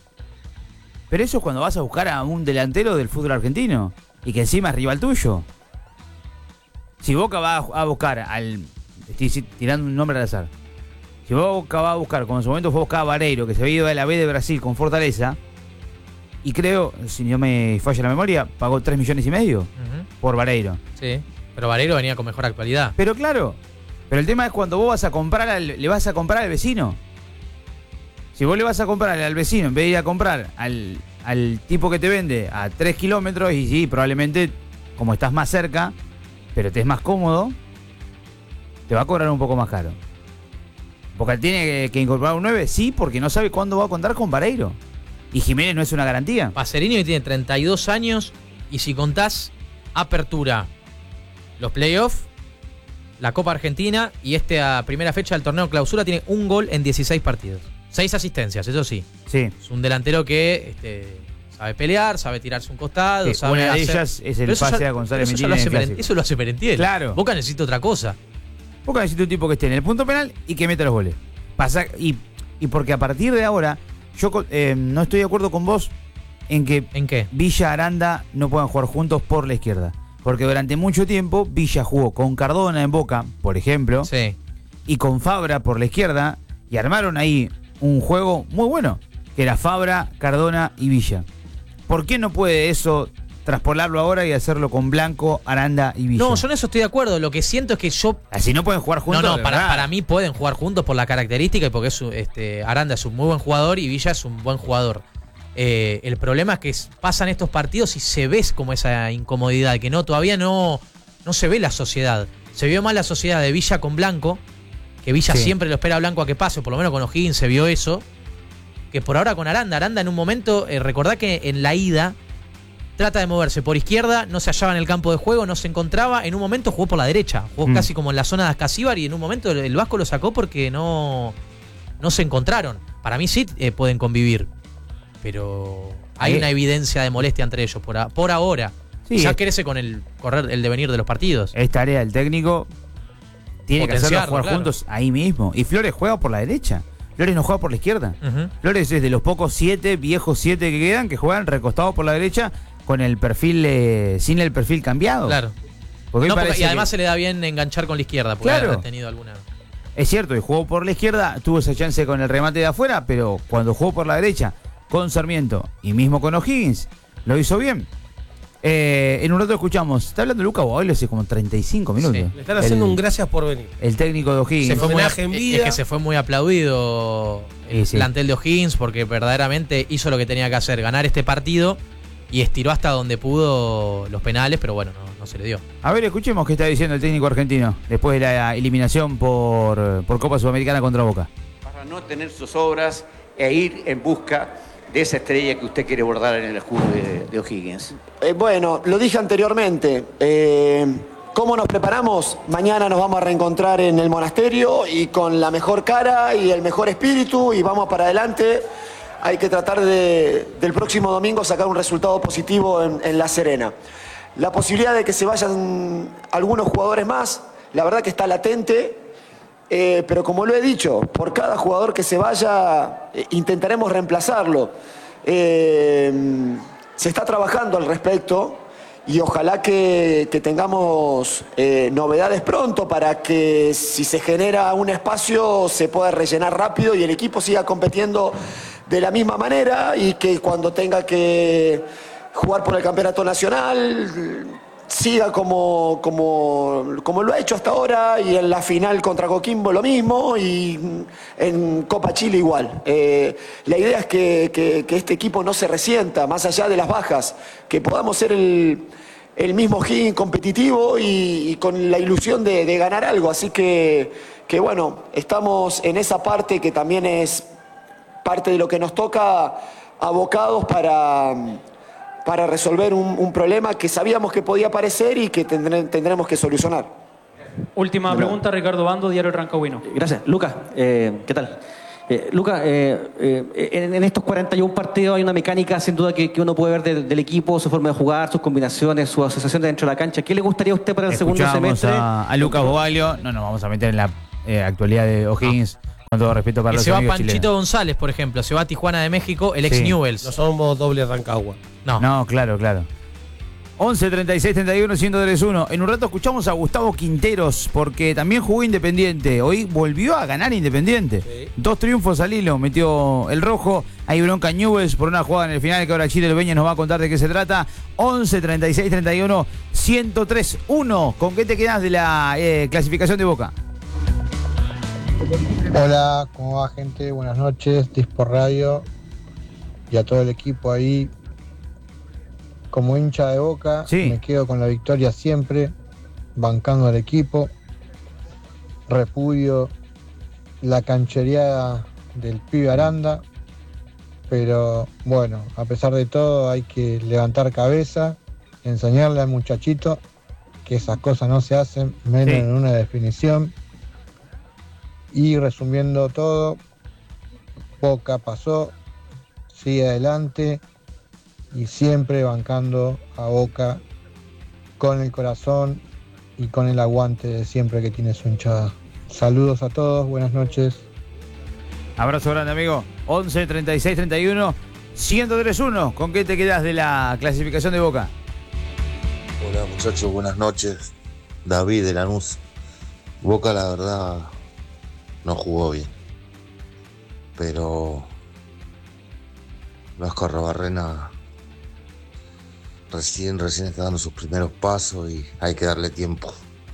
Pero eso es cuando vas a buscar a un delantero del fútbol argentino y que encima es rival tuyo. Si Boca va a buscar al... Estoy tirando un nombre al azar. Si Boca va a buscar, como en su momento fue a buscar a Vareiro, que se había ido de la B de Brasil con Fortaleza, y creo, si no me falla la memoria, pagó tres millones y medio Ujú. por Vareiro. Sí, pero Vareiro venía con mejor actualidad. Pero claro, pero el tema es cuando vos vas a comprar al, le vas a comprar al vecino. Si vos le vas a comprar al vecino, en vez de ir a comprar al, al tipo que te vende a tres kilómetros, y sí, probablemente, como estás más cerca, pero te es más cómodo, te va a cobrar un poco más caro. Porque tiene que, que incorporar un nueve, sí, porque no sabe cuándo va a contar con Vareiro. Y Jiménez no es una garantía. Pacerini hoy tiene treinta y dos años y si contás apertura, los playoffs, la Copa Argentina y esta primera fecha del torneo clausura tiene un gol en dieciséis partidos. Seis asistencias, eso sí. Sí. Es un delantero que este, sabe pelear, sabe tirarse un costado, Sí, sabe una de hacer- ellas es el Pero eso pase ya- a González eso ya Mendieta lo en hace el Meren- clásico. Eso lo hace Merentiel. Claro. Boca necesita otra cosa. Boca necesita un tipo que esté en el punto penal y que meta los goles. Pasa, y, y porque a partir de ahora, yo eh, no estoy de acuerdo con vos en que ¿En qué? Villa Aranda no puedan jugar juntos por la izquierda. Porque durante mucho tiempo Villa jugó con Cardona en Boca, por ejemplo, Sí. y con Fabra por la izquierda, y armaron ahí un juego muy bueno, que era Fabra, Cardona y Villa. ¿Por qué no puede eso traspolarlo ahora y hacerlo con Blanco, Aranda y Villa? No, yo en eso estoy de acuerdo. Lo que siento es que yo Así no pueden jugar juntos. No, no, de para, verdad. para mí pueden jugar juntos por la característica y porque es un- este, Aranda es un muy buen jugador y Villa es un buen jugador. Eh, el problema es que es- pasan estos partidos y se ve como esa incomodidad, que no, todavía no, no se ve la sociedad. Se vio más la sociedad de Villa con Blanco, que Villa Sí. siempre lo espera a Blanco a que pase, por lo menos con O'Higgins se vio eso, que por ahora con Aranda. Aranda en un momento, eh, recordá que en la ida trata de moverse por izquierda, no se hallaba en el campo de juego, no se encontraba, en un momento jugó por la derecha, jugó Mm. casi como en la zona de Ascasíbar y en un momento el, el Vasco lo sacó porque no, no se encontraron. Para mí sí eh, pueden convivir, pero hay Ahí- una evidencia de molestia entre ellos por, a- por ahora. Sí, ya es- crece con el correr el devenir de los partidos. Es tarea del técnico. Tiene que hacerlo Potenciarlo, jugar claro. juntos ahí mismo. Y Flores juega por la derecha. Flores no juega por la izquierda. Ujú. Flores es de los pocos siete, viejos siete que quedan, que juegan recostados por la derecha con el perfil, eh, sin el perfil cambiado. Claro. Porque hoy No, porque- parece y además que- se le da bien enganchar con la izquierda, porque Claro. ha tenido alguna. es cierto, y jugó por la izquierda, tuvo esa chance con el remate de afuera, pero cuando jugó por la derecha, con Sarmiento y mismo con O'Higgins, lo hizo bien. Eh, en un rato escuchamos, está hablando Luca Boaglio hace como treinta y cinco minutos. Sí. Le están haciendo El- un gracias por venir. El técnico de O'Higgins. Se fue muy, homenaje en es vida. que se fue muy aplaudido el Sí, sí. plantel de O'Higgins porque verdaderamente hizo lo que tenía que hacer, ganar este partido y estiró hasta donde pudo los penales, pero bueno, no, no se le dio. A ver, escuchemos qué está diciendo el técnico argentino después de la eliminación por, por Copa Sudamericana contra Boca. Para no tener sus obras e ir en busca de esa estrella que usted quiere bordar en el escudo de, de O'Higgins. Eh, bueno, lo dije anteriormente. eh, ¿Cómo nos preparamos? Mañana nos vamos a reencontrar en el monasterio y con la mejor cara y el mejor espíritu y vamos para adelante. Hay que tratar de, del próximo domingo sacar un resultado positivo en, en La Serena. La posibilidad de que se vayan algunos jugadores más, la verdad que está latente. Eh, pero como lo he dicho, por cada jugador que se vaya, eh, intentaremos reemplazarlo. Eh, se está trabajando al respecto y ojalá que, que tengamos eh, novedades pronto para que si se genera un espacio se pueda rellenar rápido y el equipo siga compitiendo de la misma manera y que cuando tenga que jugar por el campeonato nacional siga como, como, como lo ha hecho hasta ahora y en la final contra Coquimbo lo mismo y en Copa Chile igual. Eh, la idea es que, que, que este equipo no se resienta, más allá de las bajas, que podamos ser el, el mismo O'Higgins competitivo y, y con la ilusión de, de ganar algo. Así que, que bueno, estamos en esa parte que también es parte de lo que nos toca, abocados para... para resolver un, un problema que sabíamos que podía aparecer y que tendré, tendremos que solucionar. Última pregunta, Ricardo Bando, Diario El Rancagüino. Gracias. Lucas, eh, ¿qué tal? Eh, Luca, eh, eh, en, en estos cuarenta y uno partidos hay una mecánica sin duda que, que uno puede ver de, del equipo, su forma de jugar, sus combinaciones, su asociación dentro de la cancha. ¿Qué le gustaría a usted para el segundo semestre? A, a Lucas Bovalio, no nos vamos a meter en la eh, actualidad de O'Higgins, no. Con todo respeto para que los se va amigos Panchito chilenos. González, por ejemplo, se va a Tijuana de México, el ex Sí. Newell's. No somos doble Rancagua. No. No, claro, claro. once, treinta y seis, treinta y uno, ciento tres uno. En un rato escuchamos a Gustavo Quinteros, porque también jugó Independiente. Hoy volvió a ganar Independiente. Sí. Dos triunfos al hilo, metió el rojo. Hay bronca Newell's por una jugada en el final que ahora Chile Beñas nos va a contar de qué se trata. once, treinta y seis, treinta y uno, ciento tres uno. ¿Con qué te quedas de la eh, clasificación de Boca? Hola, ¿cómo va, gente? Buenas noches, Dispo Radio y a todo el equipo ahí. Como hincha de Boca, sí. me quedo con la victoria siempre, bancando al equipo. Repudio la canchereada del pibe Aranda, pero bueno, a pesar de todo hay que levantar cabeza, enseñarle al muchachito que esas cosas no se hacen, menos sí. en una definición. Y resumiendo todo, Boca pasó, sigue adelante y siempre bancando a Boca con el corazón y con el aguante de siempre que tiene su hinchada. Saludos a todos, buenas noches. Abrazo grande, amigo. once, treinta y seis, treinta y uno, ciento tres uno. ¿Con qué te quedas de la clasificación de Boca? Hola muchachos, buenas noches. David de Lanús. Boca la verdad no jugó bien, pero Vasco Arrobarrena recién, recién está dando sus primeros pasos y hay que darle tiempo.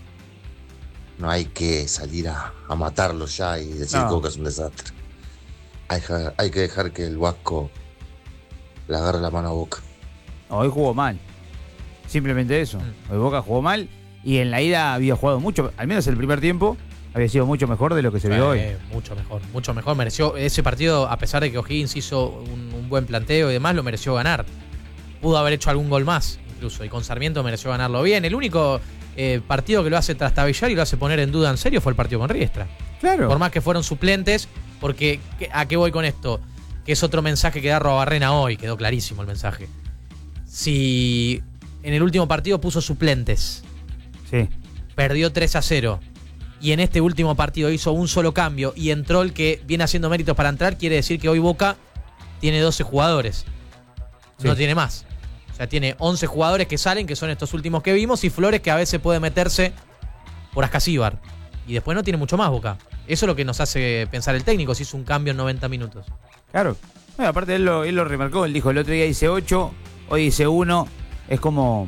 No hay que salir a, a matarlo ya y decir no. que Boca es un desastre. Hay, hay que dejar que el Vasco le agarre la mano a Boca. Hoy jugó mal, simplemente eso. Hoy Boca jugó mal y en la ida había jugado mucho, al menos el primer tiempo había sido mucho mejor de lo que se vio eh, hoy. Mucho mejor, mucho mejor. Mereció ese partido, a pesar de que O'Higgins hizo un, un buen planteo y demás, lo mereció ganar. Pudo haber hecho algún gol más, incluso, y con Sarmiento mereció ganarlo bien. El único eh, partido que lo hace trastabillar y lo hace poner en duda en serio fue el partido con Riestra. Claro. Por más que fueron suplentes, porque ¿a qué voy con esto? Que es otro mensaje que da Arrobarrena hoy, quedó clarísimo el mensaje. Si en el último partido puso suplentes, sí. perdió tres a cero, y en este último partido hizo un solo cambio y entró el que viene haciendo méritos para entrar, quiere decir que hoy Boca tiene doce jugadores. Sí. No tiene más. O sea, tiene once jugadores que salen, que son estos últimos que vimos, y Flores que a veces puede meterse por Ascasíbar. Y después no tiene mucho más Boca. Eso es lo que nos hace pensar el técnico, si hizo un cambio en noventa minutos. Claro. Bueno, aparte él lo, él lo remarcó, él dijo, el otro día hice ocho, hoy hice uno. Es como...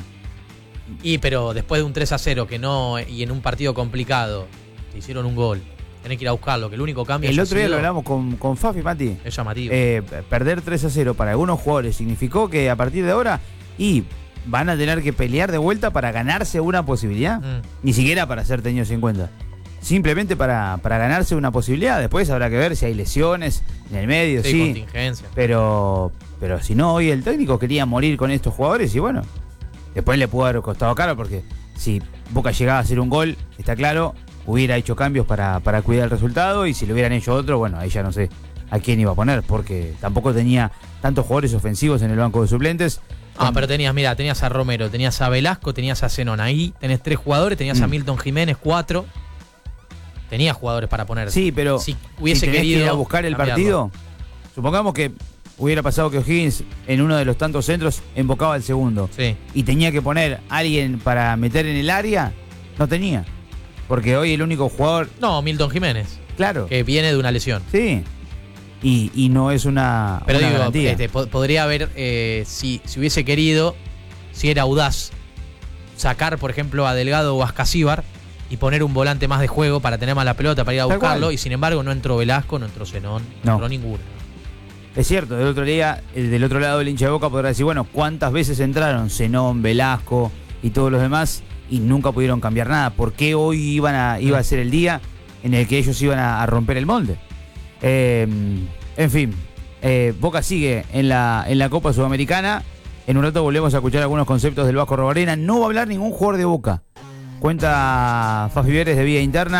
Y pero después de un tres a cero que no, y en un partido complicado, te hicieron un gol, tenés que ir a buscarlo, que el único cambio... El otro día sido, lo hablamos con, con Fafi, Mati. Es llamativo. Eh, perder tres a cero para algunos jugadores significó que a partir de ahora y van a tener que pelear de vuelta para ganarse una posibilidad. Mm. Ni siquiera para ser tenidos en cuenta. Simplemente para, para ganarse una posibilidad. Después habrá que ver si hay lesiones en el medio, sí. Sí, contingencia. Pero, pero si no, hoy el técnico quería morir con estos jugadores y bueno... Después le pudo haber costado caro porque si Boca llegaba a hacer un gol, está claro, hubiera hecho cambios para, para cuidar el resultado y si le hubieran hecho otro, bueno, ahí ya no sé a quién iba a poner porque tampoco tenía tantos jugadores ofensivos en el banco de suplentes. Ah, pero tenías, mira, tenías a Romero, tenías a Velasco, tenías a Zenón. Ahí tenés tres jugadores, tenías mm. a Milton Jiménez, cuatro. Tenías jugadores para poner. Sí, pero si hubiese si querido que ir a buscar el cambiarlo. partido, supongamos que hubiera pasado que O'Higgins en uno de los tantos centros embocaba el segundo. Sí. Y tenía que poner a alguien para meter en el área, no tenía. Porque hoy el único jugador... No, Milton Jiménez. Claro. Que viene de una lesión. Sí. Y, y no es una, Pero una digo, garantía. Este, po- podría haber, eh, si, si hubiese querido, si era audaz, sacar, por ejemplo, a Delgado o a Ascasíbar y poner un volante más de juego para tener más la pelota, para ir a Tal buscarlo. cual. Y sin embargo no entró Velasco, no entró Zenón, no, No. entró ninguno. Es cierto, del otro día, el del otro lado del hincha de Boca podrá decir, bueno, ¿cuántas veces entraron Zenón, Velasco y todos los demás y nunca pudieron cambiar nada? ¿Por qué hoy iban a, iba a ser el día en el que ellos iban a, a romper el molde? Eh, en fin, eh, Boca sigue en la, en la Copa Sudamericana. En un rato volvemos a escuchar algunos conceptos del Vasco Arrobarrena. No va a hablar ningún jugador de Boca. Cuenta Fafi Vélez de vía interna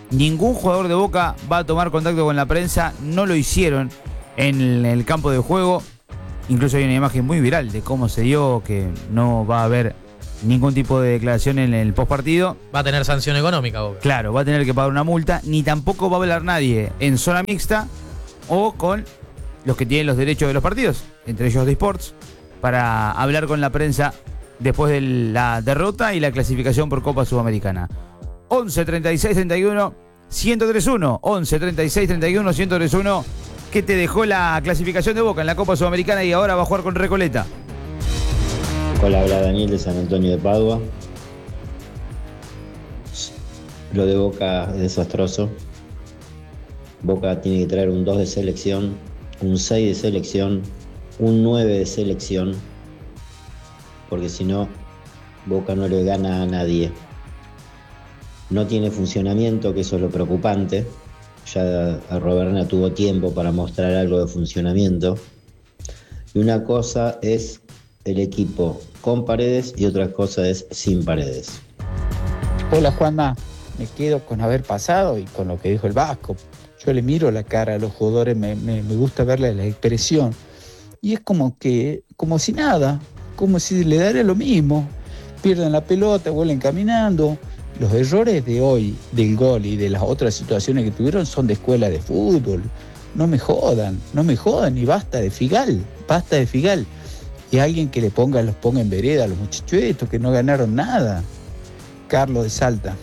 Ningún jugador de Boca va a tomar contacto con la prensa, no lo hicieron en el campo de juego. Incluso hay una imagen muy viral de cómo se dio, que no va a haber ningún tipo de declaración en el postpartido. Va a tener sanción económica, Boca. Claro, va a tener que pagar una multa, ni tampoco va a hablar nadie en zona mixta o con los que tienen los derechos de los partidos, entre ellos de Sports, para hablar con la prensa después de la derrota y la clasificación por Copa Sudamericana. once, treinta y seis, treinta y uno, ciento tres uno. once, treinta y seis, treinta y uno, ciento tres uno. ¿Qué te dejó la clasificación de Boca en la Copa Sudamericana y ahora va a jugar con Recoleta? Hola, habla Daniel de San Antonio de Padua. Lo de Boca es desastroso. Boca tiene que traer un dos de selección, un seis de selección, un nueve de selección, porque si no, Boca no le gana a nadie. No tiene funcionamiento, que eso es lo preocupante. Ya Roberna tuvo tiempo para mostrar algo de funcionamiento. Y una cosa es el equipo con Paredes y otra cosa es sin Paredes. Hola Juanma, me quedo con haber pasado y con lo que dijo el Vasco. Yo le miro la cara a los jugadores, me, me, me gusta verle la expresión. Y es como que, como si nada, como si le diera lo mismo. Pierden la pelota, vuelven caminando. Los errores de hoy, del gol y de las otras situaciones que tuvieron son de escuela de fútbol. No me jodan, no me jodan y basta de Figal, basta de Figal. Y alguien que le ponga, los ponga en vereda a los muchachos estos que no ganaron nada. Carlos de Salta.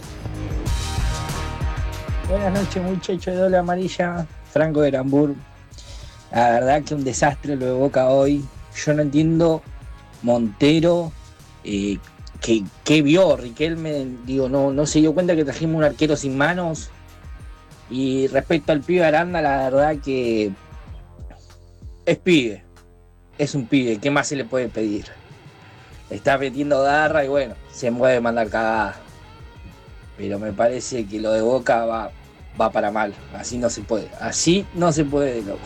Buenas noches, muchachos de Doble Amarilla. Franco de Arambur. La verdad que un desastre lo de Boca hoy. Yo no entiendo Montero, eh, que, que vio Riquelme, digo, no, no se dio cuenta que trajimos un arquero sin manos. Y respecto al pibe Aranda, la verdad que es pibe. Es un pibe, ¿qué más se le puede pedir? Está metiendo garra y bueno, se mueve mandar cagada. Pero me parece que lo de Boca va, va para mal. Así no se puede. Así no se puede, loco.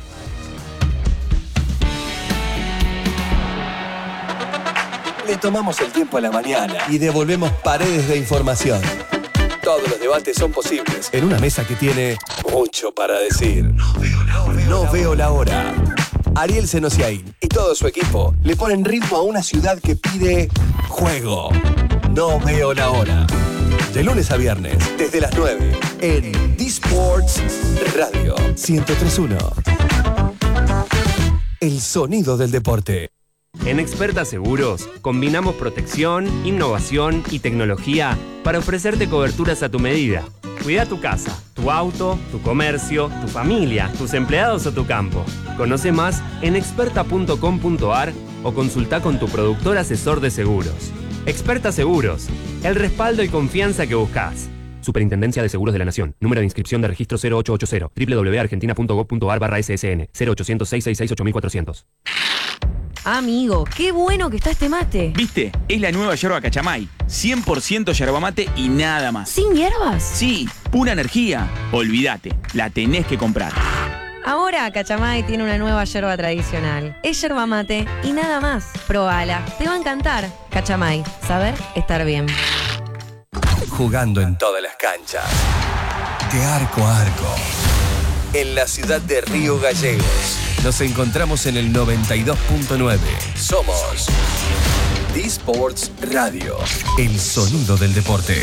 Le tomamos el tiempo a la mañana y devolvemos paredes de información. Todos los debates son posibles en una mesa que tiene mucho para decir. No veo la hora. No veo la hora. Ariel Senosiaín y todo su equipo le ponen ritmo a una ciudad que pide juego. No veo la hora. De lunes a viernes, desde las nueve, en D-Sports Radio ciento tres punto uno. El sonido del deporte. En Experta Seguros, combinamos protección, innovación y tecnología para ofrecerte coberturas a tu medida. Cuida tu casa, tu auto, tu comercio, tu familia, tus empleados o tu campo. Conoce más en experta punto com punto ar o consulta con tu productor asesor de seguros. Experta Seguros, el respaldo y confianza que buscas. Superintendencia de Seguros de la Nación. Número de inscripción de registro cero ocho ocho cero. doble u doble u doble u punto argentina punto gov punto ar barra ese ese ene. cero ochocientos, seiscientos sesenta y seis, ocho mil cuatrocientos. Amigo, qué bueno que está este mate. ¿Viste? Es la nueva yerba Cachamay. cien por ciento yerba mate y nada más. ¿Sin hierbas? Sí, pura energía. Olvídate, la tenés que comprar. Ahora Cachamay tiene una nueva yerba tradicional. Es yerba mate y nada más. Probala, te va a encantar. Cachamay, saber estar bien. Jugando en todas las canchas. De arco a arco. En la ciudad de Río Gallegos. Nos encontramos en el noventa y dos punto nueve. Somos D-Sports Radio. El sonido del deporte.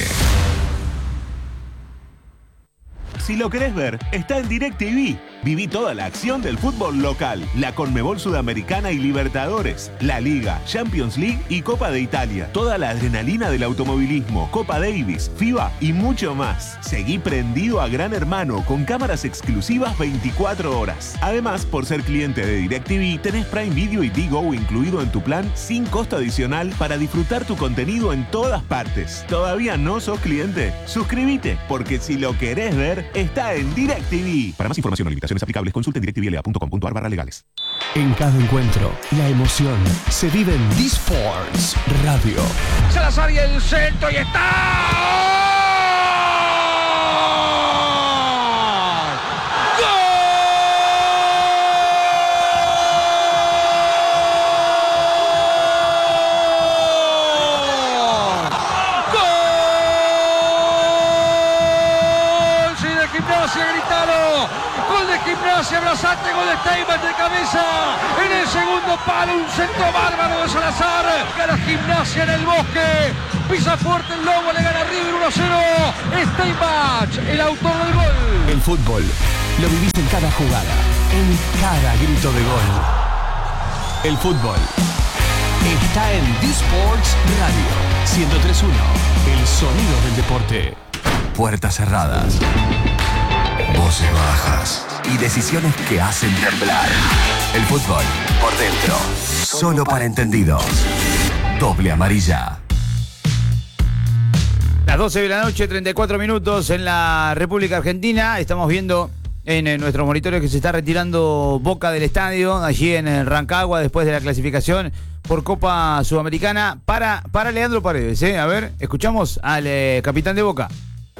Si lo querés ver, está en DirecTV. Viví toda la acción del fútbol local, la Conmebol Sudamericana y Libertadores, la Liga, Champions League y Copa de Italia. Toda la adrenalina del automovilismo, Copa Davis, FIBA y mucho más. Seguí prendido a Gran Hermano con cámaras exclusivas veinticuatro horas. Además, por ser cliente de DirecTV, tenés Prime Video y Digo incluido en tu plan sin costo adicional para disfrutar tu contenido en todas partes. ¿Todavía no sos cliente? Suscríbete, porque si lo querés ver, está en DirecTV. Para más información o limitaciones aplicables, consulte en directivl a punto com punto ar barra legales. En cada encuentro, la emoción se vive en D-Sports Radio. Salazar y el centro y está. Gimnasia, abrazate, gol de Steinbach de cabeza. En el segundo palo, un centro bárbaro de Salazar. Gana Gimnasia en el Bosque. Pisa fuerte el Lobo, le gana River uno a cero. Steinbach, el autor del gol. El fútbol lo vivís en cada jugada, en cada grito de gol. El fútbol está en D-Sports Radio ciento tres punto uno. El sonido del deporte. Puertas cerradas, voces bajas y decisiones que hacen temblar. El fútbol por dentro, solo para entendidos. Doble amarilla. Las doce de la noche, treinta y cuatro minutos en la República Argentina. Estamos viendo en, en nuestros monitores que se está retirando Boca del estadio, allí en el Rancagua, después de la clasificación por Copa Sudamericana. Para, para Leandro Paredes, ¿eh? A ver, escuchamos al eh, capitán de Boca.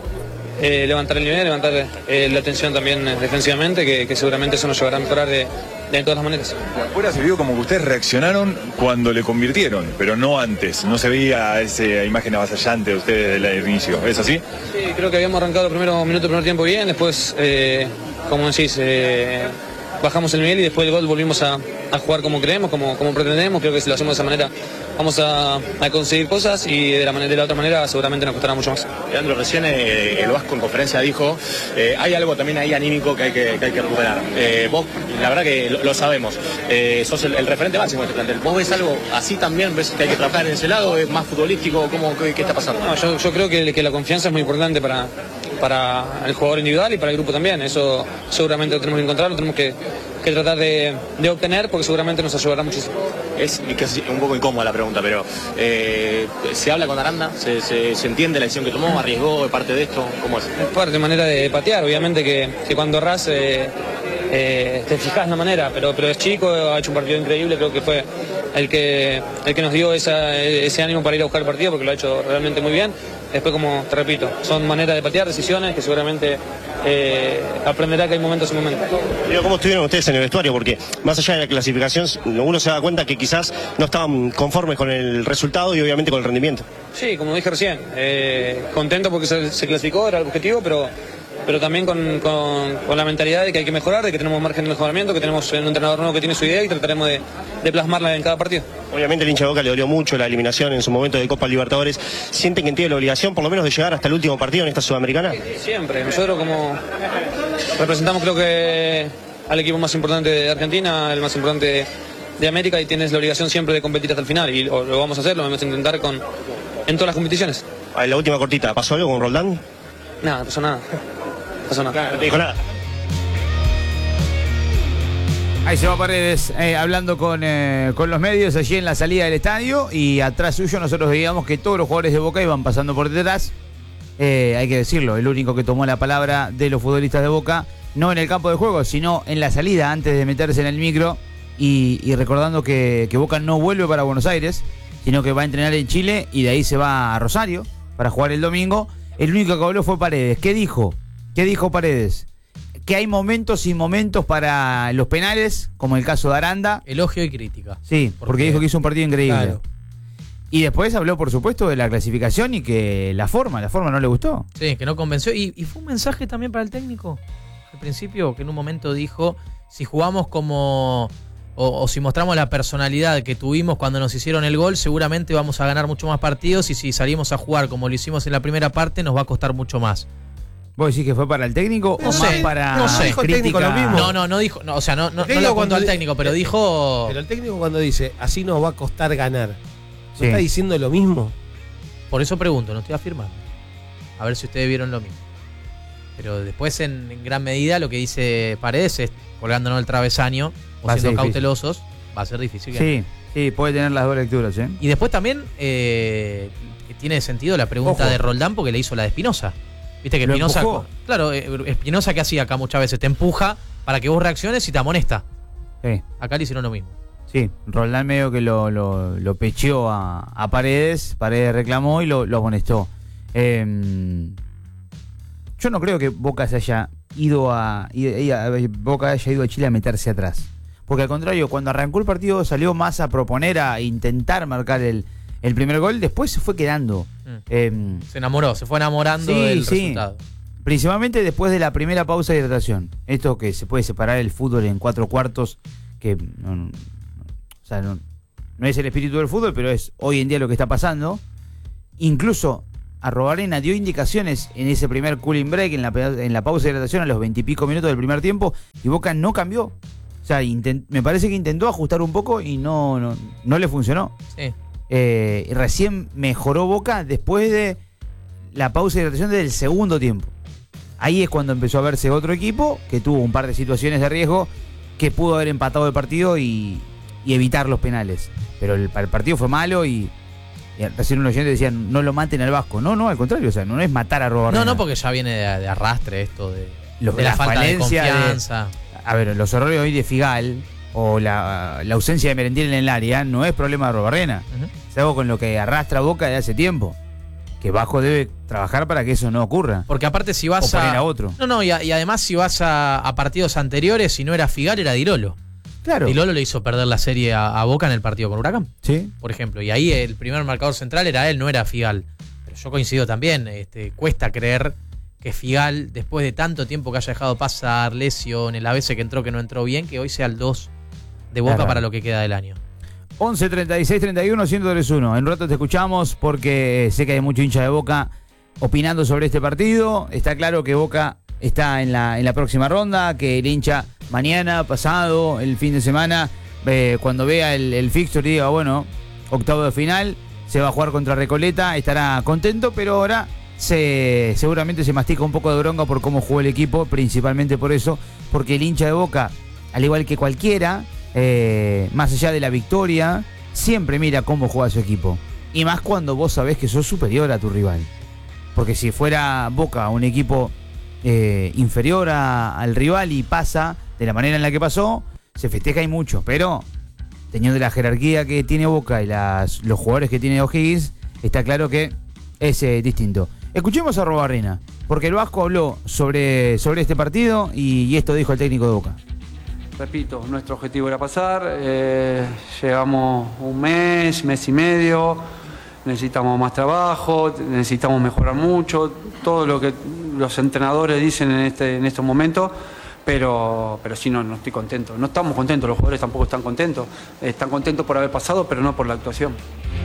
Eh, levantar el nivel, levantar eh, la atención también eh, defensivamente, que, que seguramente eso nos llevará a mejorar de, de todas las maneras. De afuera se vio como que ustedes reaccionaron cuando le convirtieron, pero no antes. No se veía esa imagen avasallante de ustedes desde el inicio. ¿Es así? Sí, creo que habíamos arrancado el primer minuto, el primer tiempo bien, después, eh, como decís, eh, bajamos el nivel y después del gol volvimos a, a jugar como creemos, como, como pretendemos. Creo que si lo hacemos de esa manera vamos a, a conseguir cosas y de la, manera, de la otra manera seguramente nos costará mucho más. Leandro, recién eh, el Vasco en conferencia dijo, eh, hay algo también ahí anímico que hay que, que, hay que recuperar. Eh, vos, la verdad que lo, lo sabemos, eh, sos el, el referente máximo de este plantel. ¿Vos ves algo así también? ¿Ves que hay que trabajar en ese lado? ¿Es más futbolístico? ¿Cómo, qué, qué está pasando? No, yo, yo creo que, que la confianza es muy importante para, para el jugador individual y para el grupo también. Eso seguramente lo tenemos que encontrar, lo tenemos que, que tratar de, de obtener porque seguramente nos ayudará muchísimo. Es, es un poco incómoda la pregunta, pero eh, ¿se habla con Aranda? ¿Se, se, ¿Se entiende la decisión que tomó? ¿Arriesgó de parte de esto? ¿Cómo es? Es parte de manera de patear, obviamente que, que cuando errás eh, eh, te fijas la manera, pero, pero es chico, ha hecho un partido increíble, creo que fue el que, el que nos dio esa, ese ánimo para ir a buscar el partido porque lo ha hecho realmente muy bien. Después, como te repito, son maneras de patear, decisiones que seguramente eh, aprenderá que hay momentos y momentos. Digo, ¿cómo estuvieron ustedes en el vestuario? Porque más allá de la clasificación, uno se da cuenta que quizás no estaban conformes con el resultado y obviamente con el rendimiento. Sí, como dije recién, eh, contento porque se, se clasificó, era el objetivo, pero, pero también con, con, con la mentalidad de que hay que mejorar, de que tenemos margen de mejoramiento, que tenemos un entrenador nuevo que tiene su idea y trataremos de, de plasmarla en cada partido. Obviamente el hincha de Boca le dolió mucho la eliminación en su momento de Copa Libertadores. ¿Sienten que tiene la obligación por lo menos de llegar hasta el último partido en esta Sudamericana? Siempre, nosotros como representamos creo que al equipo más importante de Argentina, el más importante de, de América y tienes la obligación siempre de competir hasta el final y lo, lo vamos a hacer, lo vamos a intentar con, en todas las competiciones. A la última cortita, ¿pasó algo con Roldán? Nada, no pasó nada. No pasó nada. No te dijo nada. Ahí se va Paredes eh, hablando con, eh, con los medios allí en la salida del estadio y atrás suyo nosotros veíamos que todos los jugadores de Boca iban pasando por detrás. Eh, hay que decirlo, el único que tomó la palabra de los futbolistas de Boca, no en el campo de juego, sino en la salida antes de meterse en el micro y, y recordando que, que Boca no vuelve para Buenos Aires, sino que va a entrenar en Chile y de ahí se va a Rosario para jugar el domingo. El único que habló fue Paredes. ¿Qué dijo? ¿Qué dijo Paredes? Que hay momentos y momentos para los penales, como el caso de Aranda. Elogio y crítica. Sí, porque, porque dijo que hizo un partido increíble. Claro. Y después habló, por supuesto, de la clasificación y que la forma, la forma no le gustó. Sí, que no convenció. Y, y fue un mensaje también para el técnico. Al principio, que en un momento dijo, si jugamos como... O, o si mostramos la personalidad que tuvimos cuando nos hicieron el gol, seguramente vamos a ganar mucho más partidos y si salimos a jugar como lo hicimos en la primera parte, nos va a costar mucho más. ¿Vos decís que fue para el técnico no o sé, más para no sé, dijo el técnico lo mismo? No, no, no dijo, no, o sea, no, no, no le apuntó al técnico, pero dijo... Pero el técnico cuando dice, así nos va a costar ganar, ¿no sí. está diciendo lo mismo? Por eso pregunto, no estoy afirmando. A ver si ustedes vieron lo mismo. Pero después, en, en gran medida, lo que dice Paredes es, colgándonos el travesaño, o va siendo cautelosos, va a ser difícil. Sí, sí, puede tener las dos lecturas, ¿eh? Y después también, eh, que tiene sentido la pregunta Ojo. de Roldán, porque le hizo la de Espinosa. Viste que Espinosa, claro, Espinosa que hacía acá muchas veces, te empuja para que vos reacciones y te amonesta. Sí. Acá le hicieron lo mismo. Sí, Roldán medio que lo, lo, lo pecheó a, a Paredes, Paredes reclamó y lo, lo amonestó. Eh, yo no creo que Boca se haya ido a, a, a Boca haya ido a Chile a meterse atrás. Porque al contrario, cuando arrancó el partido salió más a proponer, a intentar marcar el, el primer gol, después se fue quedando. Mm. Eh, se enamoró, se fue enamorando sí, del sí. resultado. principalmente después de la primera pausa de hidratación. Esto que se puede separar el fútbol en cuatro cuartos, que no, no, o sea, no, no es el espíritu del fútbol, pero es hoy en día lo que está pasando. Incluso Arrobarena dio indicaciones en ese primer cooling break, en la, en la pausa de hidratación a los veintipico minutos del primer tiempo, y Boca no cambió. O sea, intent, me parece que intentó ajustar un poco y no, no, no le funcionó. Sí. Eh, y recién mejoró Boca después de la pausa de hidratación del segundo tiempo. Ahí es cuando empezó a verse otro equipo que tuvo un par de situaciones de riesgo que pudo haber empatado el partido y, y evitar los penales. Pero el, el partido fue malo y, y recién un oyente decía, no lo maten al Vasco. No, no, al contrario, o sea, no es matar a Arrobarena. No, no, porque ya viene de, de arrastre esto de, Los, de la, la falta de falencia confianza. de- a ver, los errores hoy de Figal o la, la ausencia de Merentiel en el área no es problema de Arrobarena. Ujú. Es algo con lo que arrastra Boca de hace tiempo. Que Vasco debe trabajar para que eso no ocurra. Porque aparte si vas o poner a... a otro. No, no, y, a- y además si vas a, a partidos anteriores, si no era Figal, era Dirolo. Claro. Dirolo le hizo perder la serie a, a Boca en el partido con Huracán. Sí. Por ejemplo. Y ahí el primer marcador central era él, no era Figal. Pero yo coincido también, este, cuesta creer que Figal, después de tanto tiempo que haya dejado pasar, lesiones, la vez que entró que no entró bien, que hoy sea el dos de Boca Claro. para lo que queda del año. once treinta y seis treinta y uno ciento tres uno. En un rato te escuchamos porque sé que hay mucho hincha de Boca opinando sobre este partido. Está claro que Boca está en la, en la próxima ronda, que el hincha mañana, pasado, el fin de semana, eh, cuando vea el, el fixture y diga, bueno, octavo de final, se va a jugar contra Recoleta, estará contento, pero ahora se, seguramente se mastica un poco de bronca por cómo jugó el equipo, principalmente por eso, porque el hincha de Boca, al igual que cualquiera, eh, más allá de la victoria, siempre mira cómo juega su equipo. Y más cuando vos sabés que sos superior a tu rival. Porque si fuera Boca un equipo eh, inferior a- al rival y pasa de la manera en la que pasó, se festeja y mucho. Pero teniendo la jerarquía que tiene Boca y las, los jugadores que tiene O'Higgins, está claro que es eh, distinto. Escuchemos a Arrobarena, porque el Vasco habló sobre, sobre este partido y, y esto dijo el técnico de Boca. Repito, nuestro objetivo era pasar, eh, llevamos un mes, mes y medio, necesitamos más trabajo, necesitamos mejorar mucho, todo lo que los entrenadores dicen en, este, en estos momentos, pero, pero sí, no, no estoy contento. No estamos contentos, los jugadores tampoco están contentos. Están contentos por haber pasado, pero no por la actuación.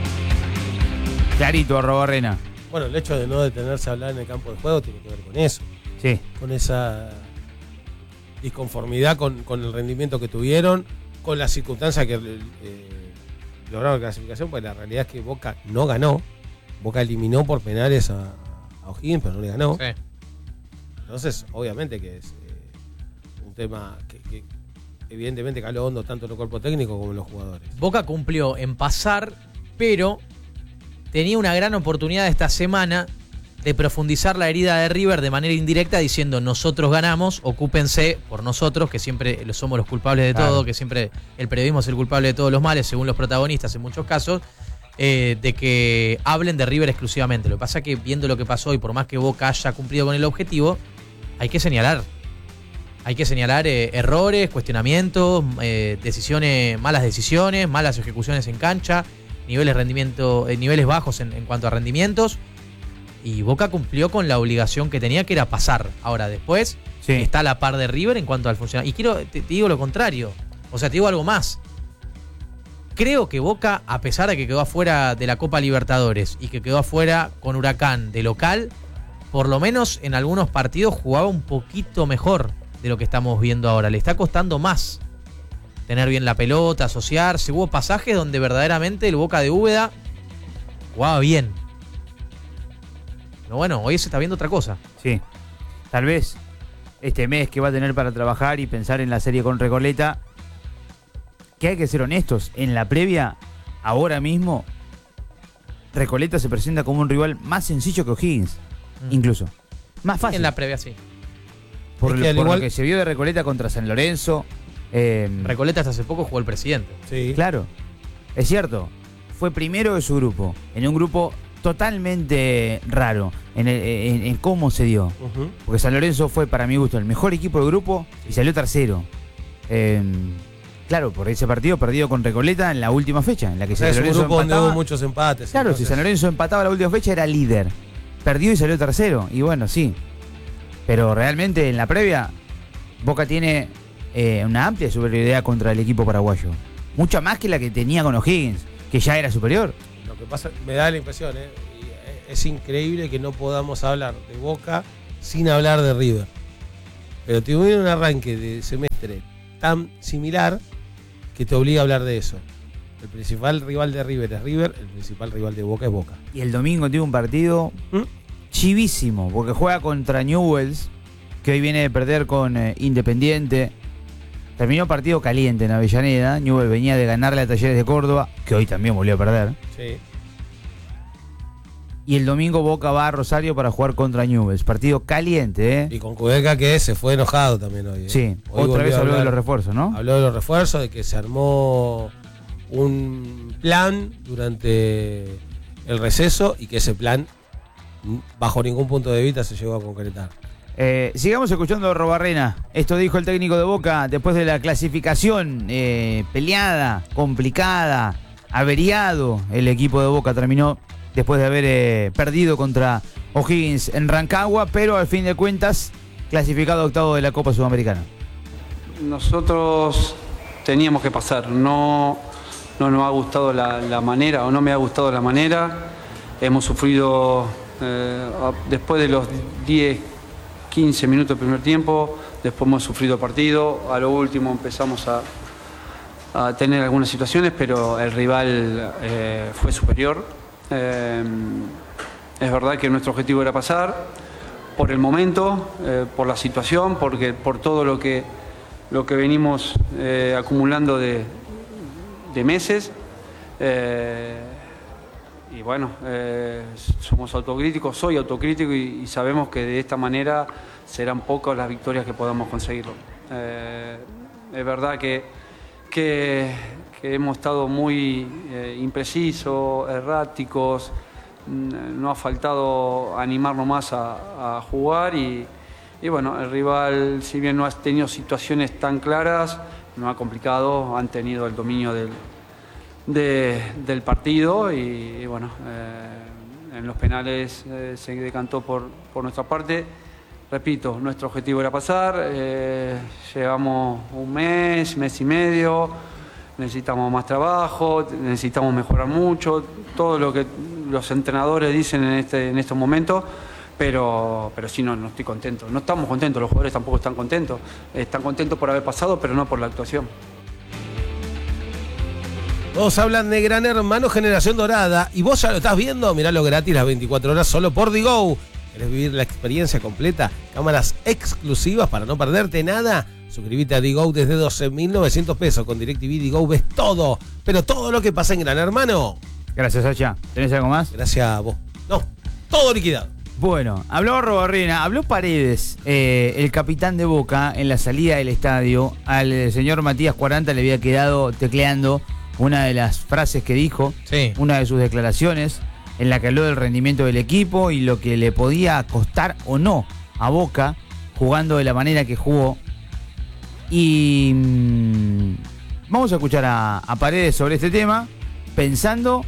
Clarito, Arrobarena. Bueno, el hecho de no detenerse a hablar en el campo de juego tiene que ver con eso. Sí. Con esa disconformidad con, con el rendimiento que tuvieron, con la circunstancia que eh, lograron la clasificación, pues la realidad es que Boca no ganó. Boca eliminó por penales a, a O'Higgins, pero no le ganó. Sí. Entonces, obviamente que es eh, un tema que, que evidentemente caló hondo tanto en el cuerpo técnico como en los jugadores. Boca cumplió en pasar, pero tenía una gran oportunidad esta semana de profundizar la herida de River de manera indirecta diciendo nosotros ganamos, ocúpense por nosotros, que siempre somos los culpables de Claro. todo, que siempre el periodismo es el culpable de todos los males, según los protagonistas en muchos casos, eh, de que hablen de River exclusivamente. Lo que pasa es que viendo lo que pasó y por más que Boca haya cumplido con el objetivo, hay que señalar. Hay que señalar eh, errores, cuestionamientos, eh, decisiones, malas decisiones, malas ejecuciones en cancha, niveles rendimiento, eh, niveles bajos en, en cuanto a rendimientos. Y Boca cumplió con la obligación que tenía, que era pasar. Ahora, después Sí. está a la par de River en cuanto al funcionamiento. Y quiero, te, te digo lo contrario. O sea, te digo algo más. Creo que Boca, a pesar de que quedó afuera de la Copa Libertadores y que quedó afuera con Huracán de local, por lo menos en algunos partidos jugaba un poquito mejor de lo que estamos viendo ahora. Le está costando más tener bien la pelota, asociarse. Hubo pasajes donde verdaderamente el Boca de Úbeda jugaba bien. Pero bueno, hoy se está viendo otra cosa. Sí. Tal vez este mes que va a tener para trabajar y pensar en la serie con Recoleta, que hay que ser honestos, en la previa, ahora mismo, Recoleta se presenta como un rival más sencillo que O'Higgins, Mm. incluso. Más fácil. En la previa, sí. Por, Es lo, que al por igual- lo que se vio de Recoleta contra San Lorenzo. eh, Recoleta hasta hace poco jugó el presidente. Sí. Claro, es cierto. Fue primero de su grupo, en un grupo totalmente raro, en, el- en- en cómo se dio. Ujú. Porque San Lorenzo fue, para mi gusto, el mejor equipo del grupo y salió tercero. Eh, claro, por ese partido perdido con Recoleta en la última fecha, en la que O sea, San es un Lorenzo grupo donde empataba. hubo muchos empates. Claro, entonces- si San Lorenzo empataba la última fecha era líder. Perdió y salió tercero. Y bueno, sí. Pero realmente en la previa, Boca tiene eh, una amplia superioridad contra el equipo paraguayo. Mucha más que la que tenía con O'Higgins, que ya era superior. Lo que pasa, me da la impresión, ¿eh? Y es increíble que no podamos hablar de Boca sin hablar de River. Pero tuvieron un arranque de semestre tan similar que te obliga a hablar de eso. El principal rival de River es River, el principal rival de Boca es Boca. Y el domingo tiene un partido ¿Mm? chivísimo, porque juega contra Newell's, que hoy viene de perder con eh, Independiente. Terminó partido caliente en Avellaneda. Newell's venía de ganarle a Talleres de Córdoba, que hoy también volvió a perder. Sí. Y el domingo Boca va a Rosario para jugar contra Newell's. Partido caliente, ¿eh? Y con Cudeca, que se fue enojado también hoy. ¿eh? Sí, hoy otra vez habló hablar, de los refuerzos, ¿no? Habló de los refuerzos, de que se armó un plan durante el receso y que ese plan, bajo ningún punto de vista, se llegó a concretar. Eh, sigamos escuchando a Robarrena. Esto dijo el técnico de Boca después de la clasificación eh, peleada, complicada, averiado. El equipo de Boca terminó después de haber eh, perdido contra O'Higgins en Rancagua, pero al fin de cuentas clasificado octavo de la Copa Sudamericana. Nosotros teníamos que pasar, no, no nos ha gustado la, la manera, o no me ha gustado la manera. Hemos sufrido eh, después de los diez, quince minutos del primer tiempo, después hemos sufrido partido, a lo último empezamos a, a tener algunas situaciones, pero el rival eh, fue superior. Eh, es verdad que nuestro objetivo era pasar por el momento, eh, por la situación, porque por todo lo que, lo que venimos eh, acumulando de, de meses. Eh, y bueno, eh, somos autocríticos, soy autocrítico y, y sabemos que de esta manera serán pocas las victorias que podamos conseguirlo. Eh, es verdad que, que, que hemos estado muy eh, imprecisos, erráticos, no ha faltado animarnos más a, a jugar y, y bueno, el rival, si bien no ha tenido situaciones tan claras, no ha complicado, han tenido el dominio del, de, del partido y, y bueno, eh, en los penales eh, se decantó por, por nuestra parte. Repito, nuestro objetivo era pasar, eh, llevamos un mes, mes y medio, necesitamos más trabajo, necesitamos mejorar mucho, todo lo que los entrenadores dicen en, este, en estos momentos, pero, pero sí, no, no estoy contento. No estamos contentos, los jugadores tampoco están contentos. Están contentos por haber pasado, pero no por la actuación. Todos hablan de Gran Hermano Generación Dorada y vos ya lo estás viendo, miralo gratis las veinticuatro horas solo por Digo. ¿Querés vivir la experiencia completa? Cámaras exclusivas para no perderte nada. Suscríbete a Digo desde doce mil novecientos pesos. Con DirecTV Digo ves todo, pero todo lo que pasa en Gran Hermano. Gracias, Sacha. ¿Tenés algo más? Gracias a vos. No, todo liquidado. Bueno, habló Robarrena, habló Paredes, eh, el capitán de Boca, en la salida del estadio. Al señor Matías Cuaranta le había quedado tecleando una de las frases que dijo, sí. Una de sus declaraciones, en la que habló del rendimiento del equipo y lo que le podía costar o no a Boca jugando de la manera que jugó. Y mmm, vamos a escuchar a, a Paredes sobre este tema, pensando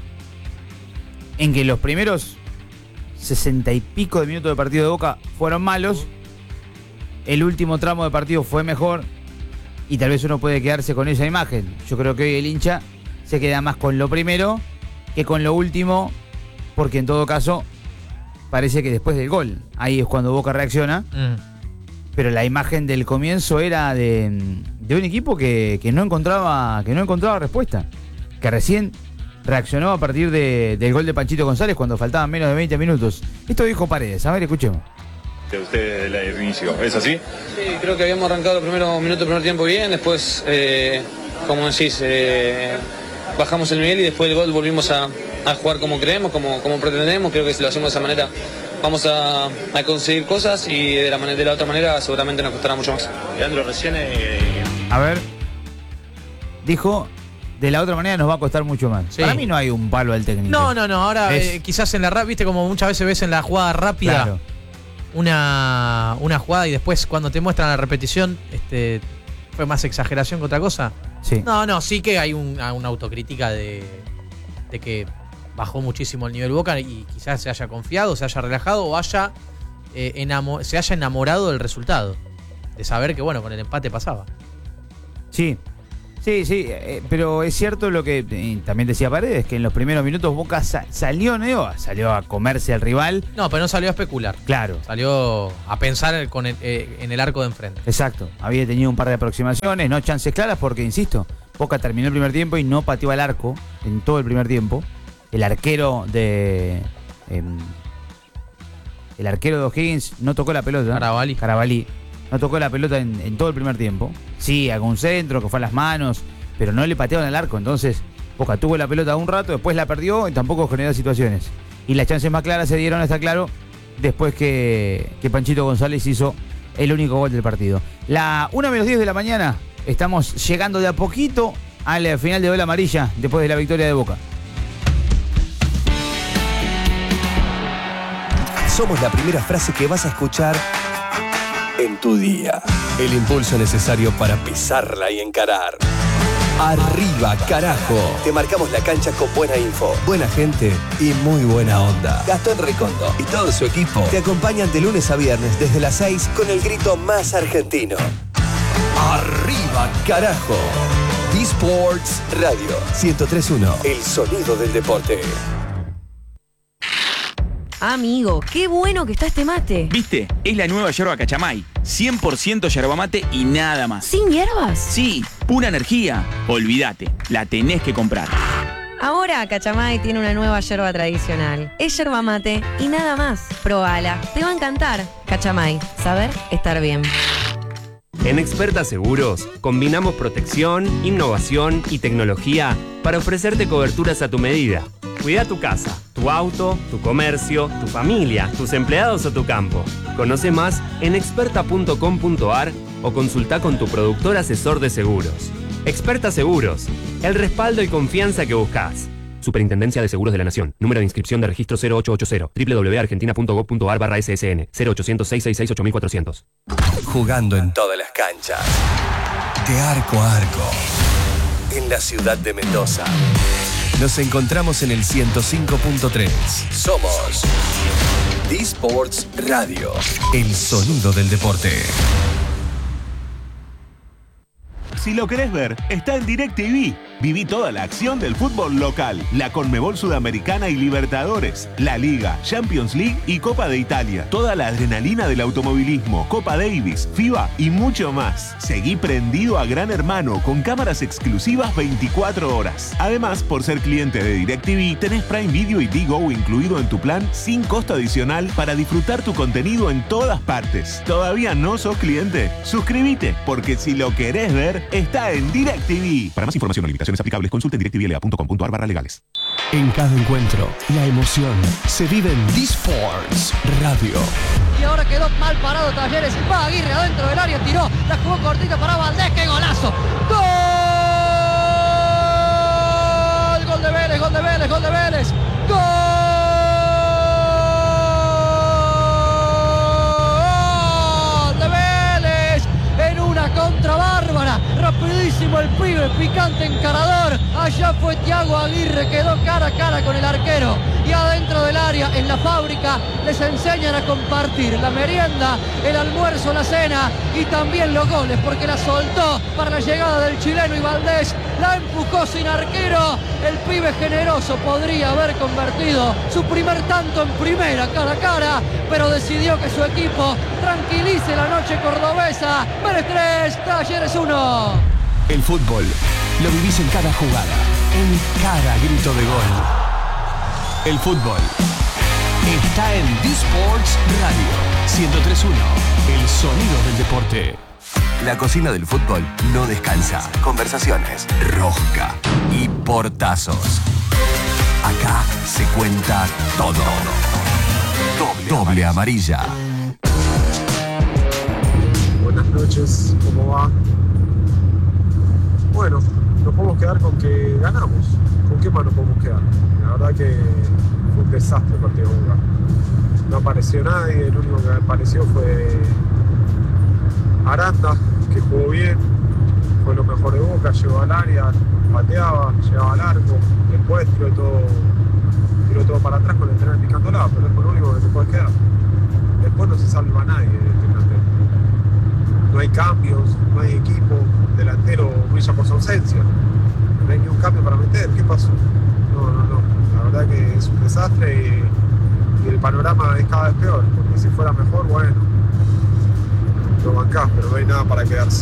en que los primeros sesenta y pico de minutos de partido de Boca fueron malos, el último tramo de partido fue mejor y tal vez uno puede quedarse con esa imagen. Yo creo que hoy el hincha se queda más con lo primero que con lo último, porque en todo caso parece que después del gol, ahí es cuando Boca reacciona, mm. pero la imagen del comienzo era de, de un equipo que, que no encontraba, que no encontraba respuesta, que recién reaccionó a partir de, del gol de Panchito González cuando faltaban menos de veinte minutos. Esto dijo Paredes, a ver, escuchemos. De ustedes desde el inicio, ¿es así? Sí, creo que habíamos arrancado los primeros minutos del primer tiempo bien, después, eh, como decís, eh, bajamos el nivel y después del gol volvimos a, a jugar como creemos, como, como pretendemos. Creo que si lo hacemos de esa manera vamos a, a conseguir cosas y de la, de la otra manera seguramente nos costará mucho más. Leandro, recién... Eh... A ver, dijo... De la otra manera nos va a costar mucho más. Sí. Para mí no hay un palo al técnico. No, no, no. Ahora es... eh, quizás en la rap, viste como muchas veces ves en la jugada rápida claro. una, una jugada y después cuando te muestran la repetición este fue más exageración que otra cosa. Sí. No, no, sí que hay un, una autocrítica de, de que bajó muchísimo el nivel Boca y quizás se haya confiado, se haya relajado o haya eh, enamo- se haya enamorado del resultado. De saber que, bueno, con el empate pasaba. Sí, sí, sí, eh, pero es cierto lo que eh, también decía Paredes, que en los primeros minutos Boca sa- salió, ¿no? Salió a comerse al rival. No, pero no salió a especular. Claro. Salió a pensar con el, eh, en el arco de enfrente. Exacto, había tenido un par de aproximaciones, no chances claras, porque, insisto, Boca terminó el primer tiempo y no pateó al arco en todo el primer tiempo. El arquero de... Eh, el arquero de O'Higgins no tocó la pelota. Carabalí. Carabalí. No tocó la pelota en, en todo el primer tiempo. Sí, algún centro que fue a las manos, pero no le patearon al arco. Entonces, Boca tuvo la pelota un rato, después la perdió y tampoco generó situaciones. Y las chances más claras se dieron, está claro, después que, que Panchito González hizo el único gol del partido. La una menos diez de la mañana, estamos llegando de a poquito al final de Ola Amarilla, después de la victoria de Boca. Somos la primera frase que vas a escuchar en tu día. El impulso necesario para pisarla y encarar. Arriba, carajo. Te marcamos la cancha con buena info, buena gente y muy buena onda. Gastón Recondo y todo su equipo te acompañan de lunes a viernes desde las seis con el grito más argentino. Arriba, carajo. D-Sports Radio ciento tres punto uno. El sonido del deporte. Amigo, qué bueno que está este mate. ¿Viste? Es la nueva yerba Cachamay. cien por ciento yerba mate y nada más. ¿Sin hierbas? Sí, pura energía. Olvídate, la tenés que comprar. Ahora Cachamay tiene una nueva yerba tradicional. Es yerba mate y nada más. Probala, te va a encantar. Cachamay, saber estar bien. En Experta Seguros, combinamos protección, innovación y tecnología para ofrecerte coberturas a tu medida. Cuida tu casa, tu auto, tu comercio, tu familia, tus empleados o tu campo. Conoce más en experta punto com punto a r o consulta con tu productor asesor de seguros. Experta Seguros, el respaldo y confianza que buscas. Superintendencia de Seguros de la Nación. Número de inscripción de registro cero ocho ocho cero. doble u doble u doble u punto argentina punto gob punto a r barra S S N. cero ochocientos, seiscientos sesenta y seis, ocho mil cuatrocientos. Jugando en todas las canchas. De arco a arco. En la ciudad de Mendoza. Nos encontramos en el ciento cinco punto tres. Somos D-Sports Radio. El sonido del deporte. Si lo querés ver, está en DirecTV. Viví toda la acción del fútbol local, la Conmebol Sudamericana y Libertadores, la Liga, Champions League y Copa de Italia. Toda la adrenalina del automovilismo, Copa Davis, FIBA y mucho más. Seguí prendido a Gran Hermano con cámaras exclusivas veinticuatro horas. Además, por ser cliente de DirecTV, tenés Prime Video y Digo incluido en tu plan sin costo adicional para disfrutar tu contenido en todas partes. ¿Todavía no sos cliente? Suscríbete, porque si lo querés ver, está en DirecTV. Para más información o limitaciones aplicables, consulte en directivl punto com punto a r barra legales. En cada encuentro, la emoción se vive en D-Sports Radio. Y ahora quedó mal parado Talleres. Va Aguirre adentro del área, tiró, la jugó cortita para Valdés. ¡Qué golazo! ¡Gol! Gol de Vélez, gol de Vélez, gol de Vélez. ¡Gol! De Vélez en una contra bárbara. Rapidísimo el pibe, picante encarador. Allá fue Thiago Aguirre, quedó cara a cara con el arquero. Y adentro del área, en la fábrica, les enseñan a compartir la merienda, el almuerzo, la cena y también los goles, porque la soltó para la llegada del chileno y Valdés la empujó sin arquero. El pibe generoso podría haber convertido su primer tanto en primera, cara a cara, pero decidió que su equipo tranquilice la noche cordobesa. Vélez tres, Talleres uno. El fútbol lo vivís en cada jugada, en cada grito de gol. El fútbol está en D-Sports Radio ciento tres punto uno, el sonido del deporte. La cocina del fútbol no descansa. Conversaciones, rosca y portazos. Acá se cuenta todo. Doble, Doble amarilla. Buenas noches, ¿cómo va? Bueno, nos podemos quedar con que ganamos. ¿Con qué más nos podemos quedar? La verdad que fue un desastre el partido de Boca. No apareció nadie, el único que apareció fue Aranda, que jugó bien, fue lo mejor de Boca, llegó al área, pateaba, llegaba al arco, después tiró todo, tiró todo para atrás con el tren picando lado, pero es lo único que te puedes quedar. después no se salva nadie de este plantel. No hay cambios, no hay equipo, el delantero brilla por su ausencia. No hay ni un cambio para meter, ¿qué pasó? No, no, no. La verdad que es un desastre y, y el panorama es cada vez peor, porque si fuera mejor, bueno, lo bancás, pero no hay nada para quedarse.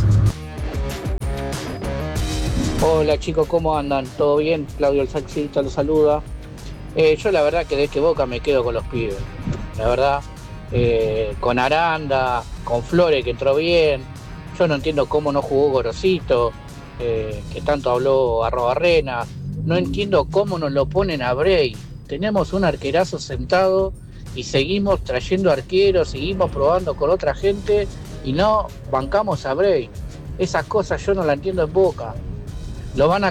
Hola chicos, ¿cómo andan? ¿Todo bien? Claudio el Saxista los saluda. Eh, yo la verdad que de este Boca me quedo con los pibes. La verdad, eh, con Aranda, con Flores que entró bien. Yo no entiendo cómo no jugó Gorosito, eh, que tanto habló Arrobarrena. No entiendo cómo nos lo ponen a Bray. Tenemos un arquerazo sentado y seguimos trayendo arqueros, seguimos probando con otra gente y no bancamos a Bray. Esas cosas yo no las entiendo en Boca. Lo van a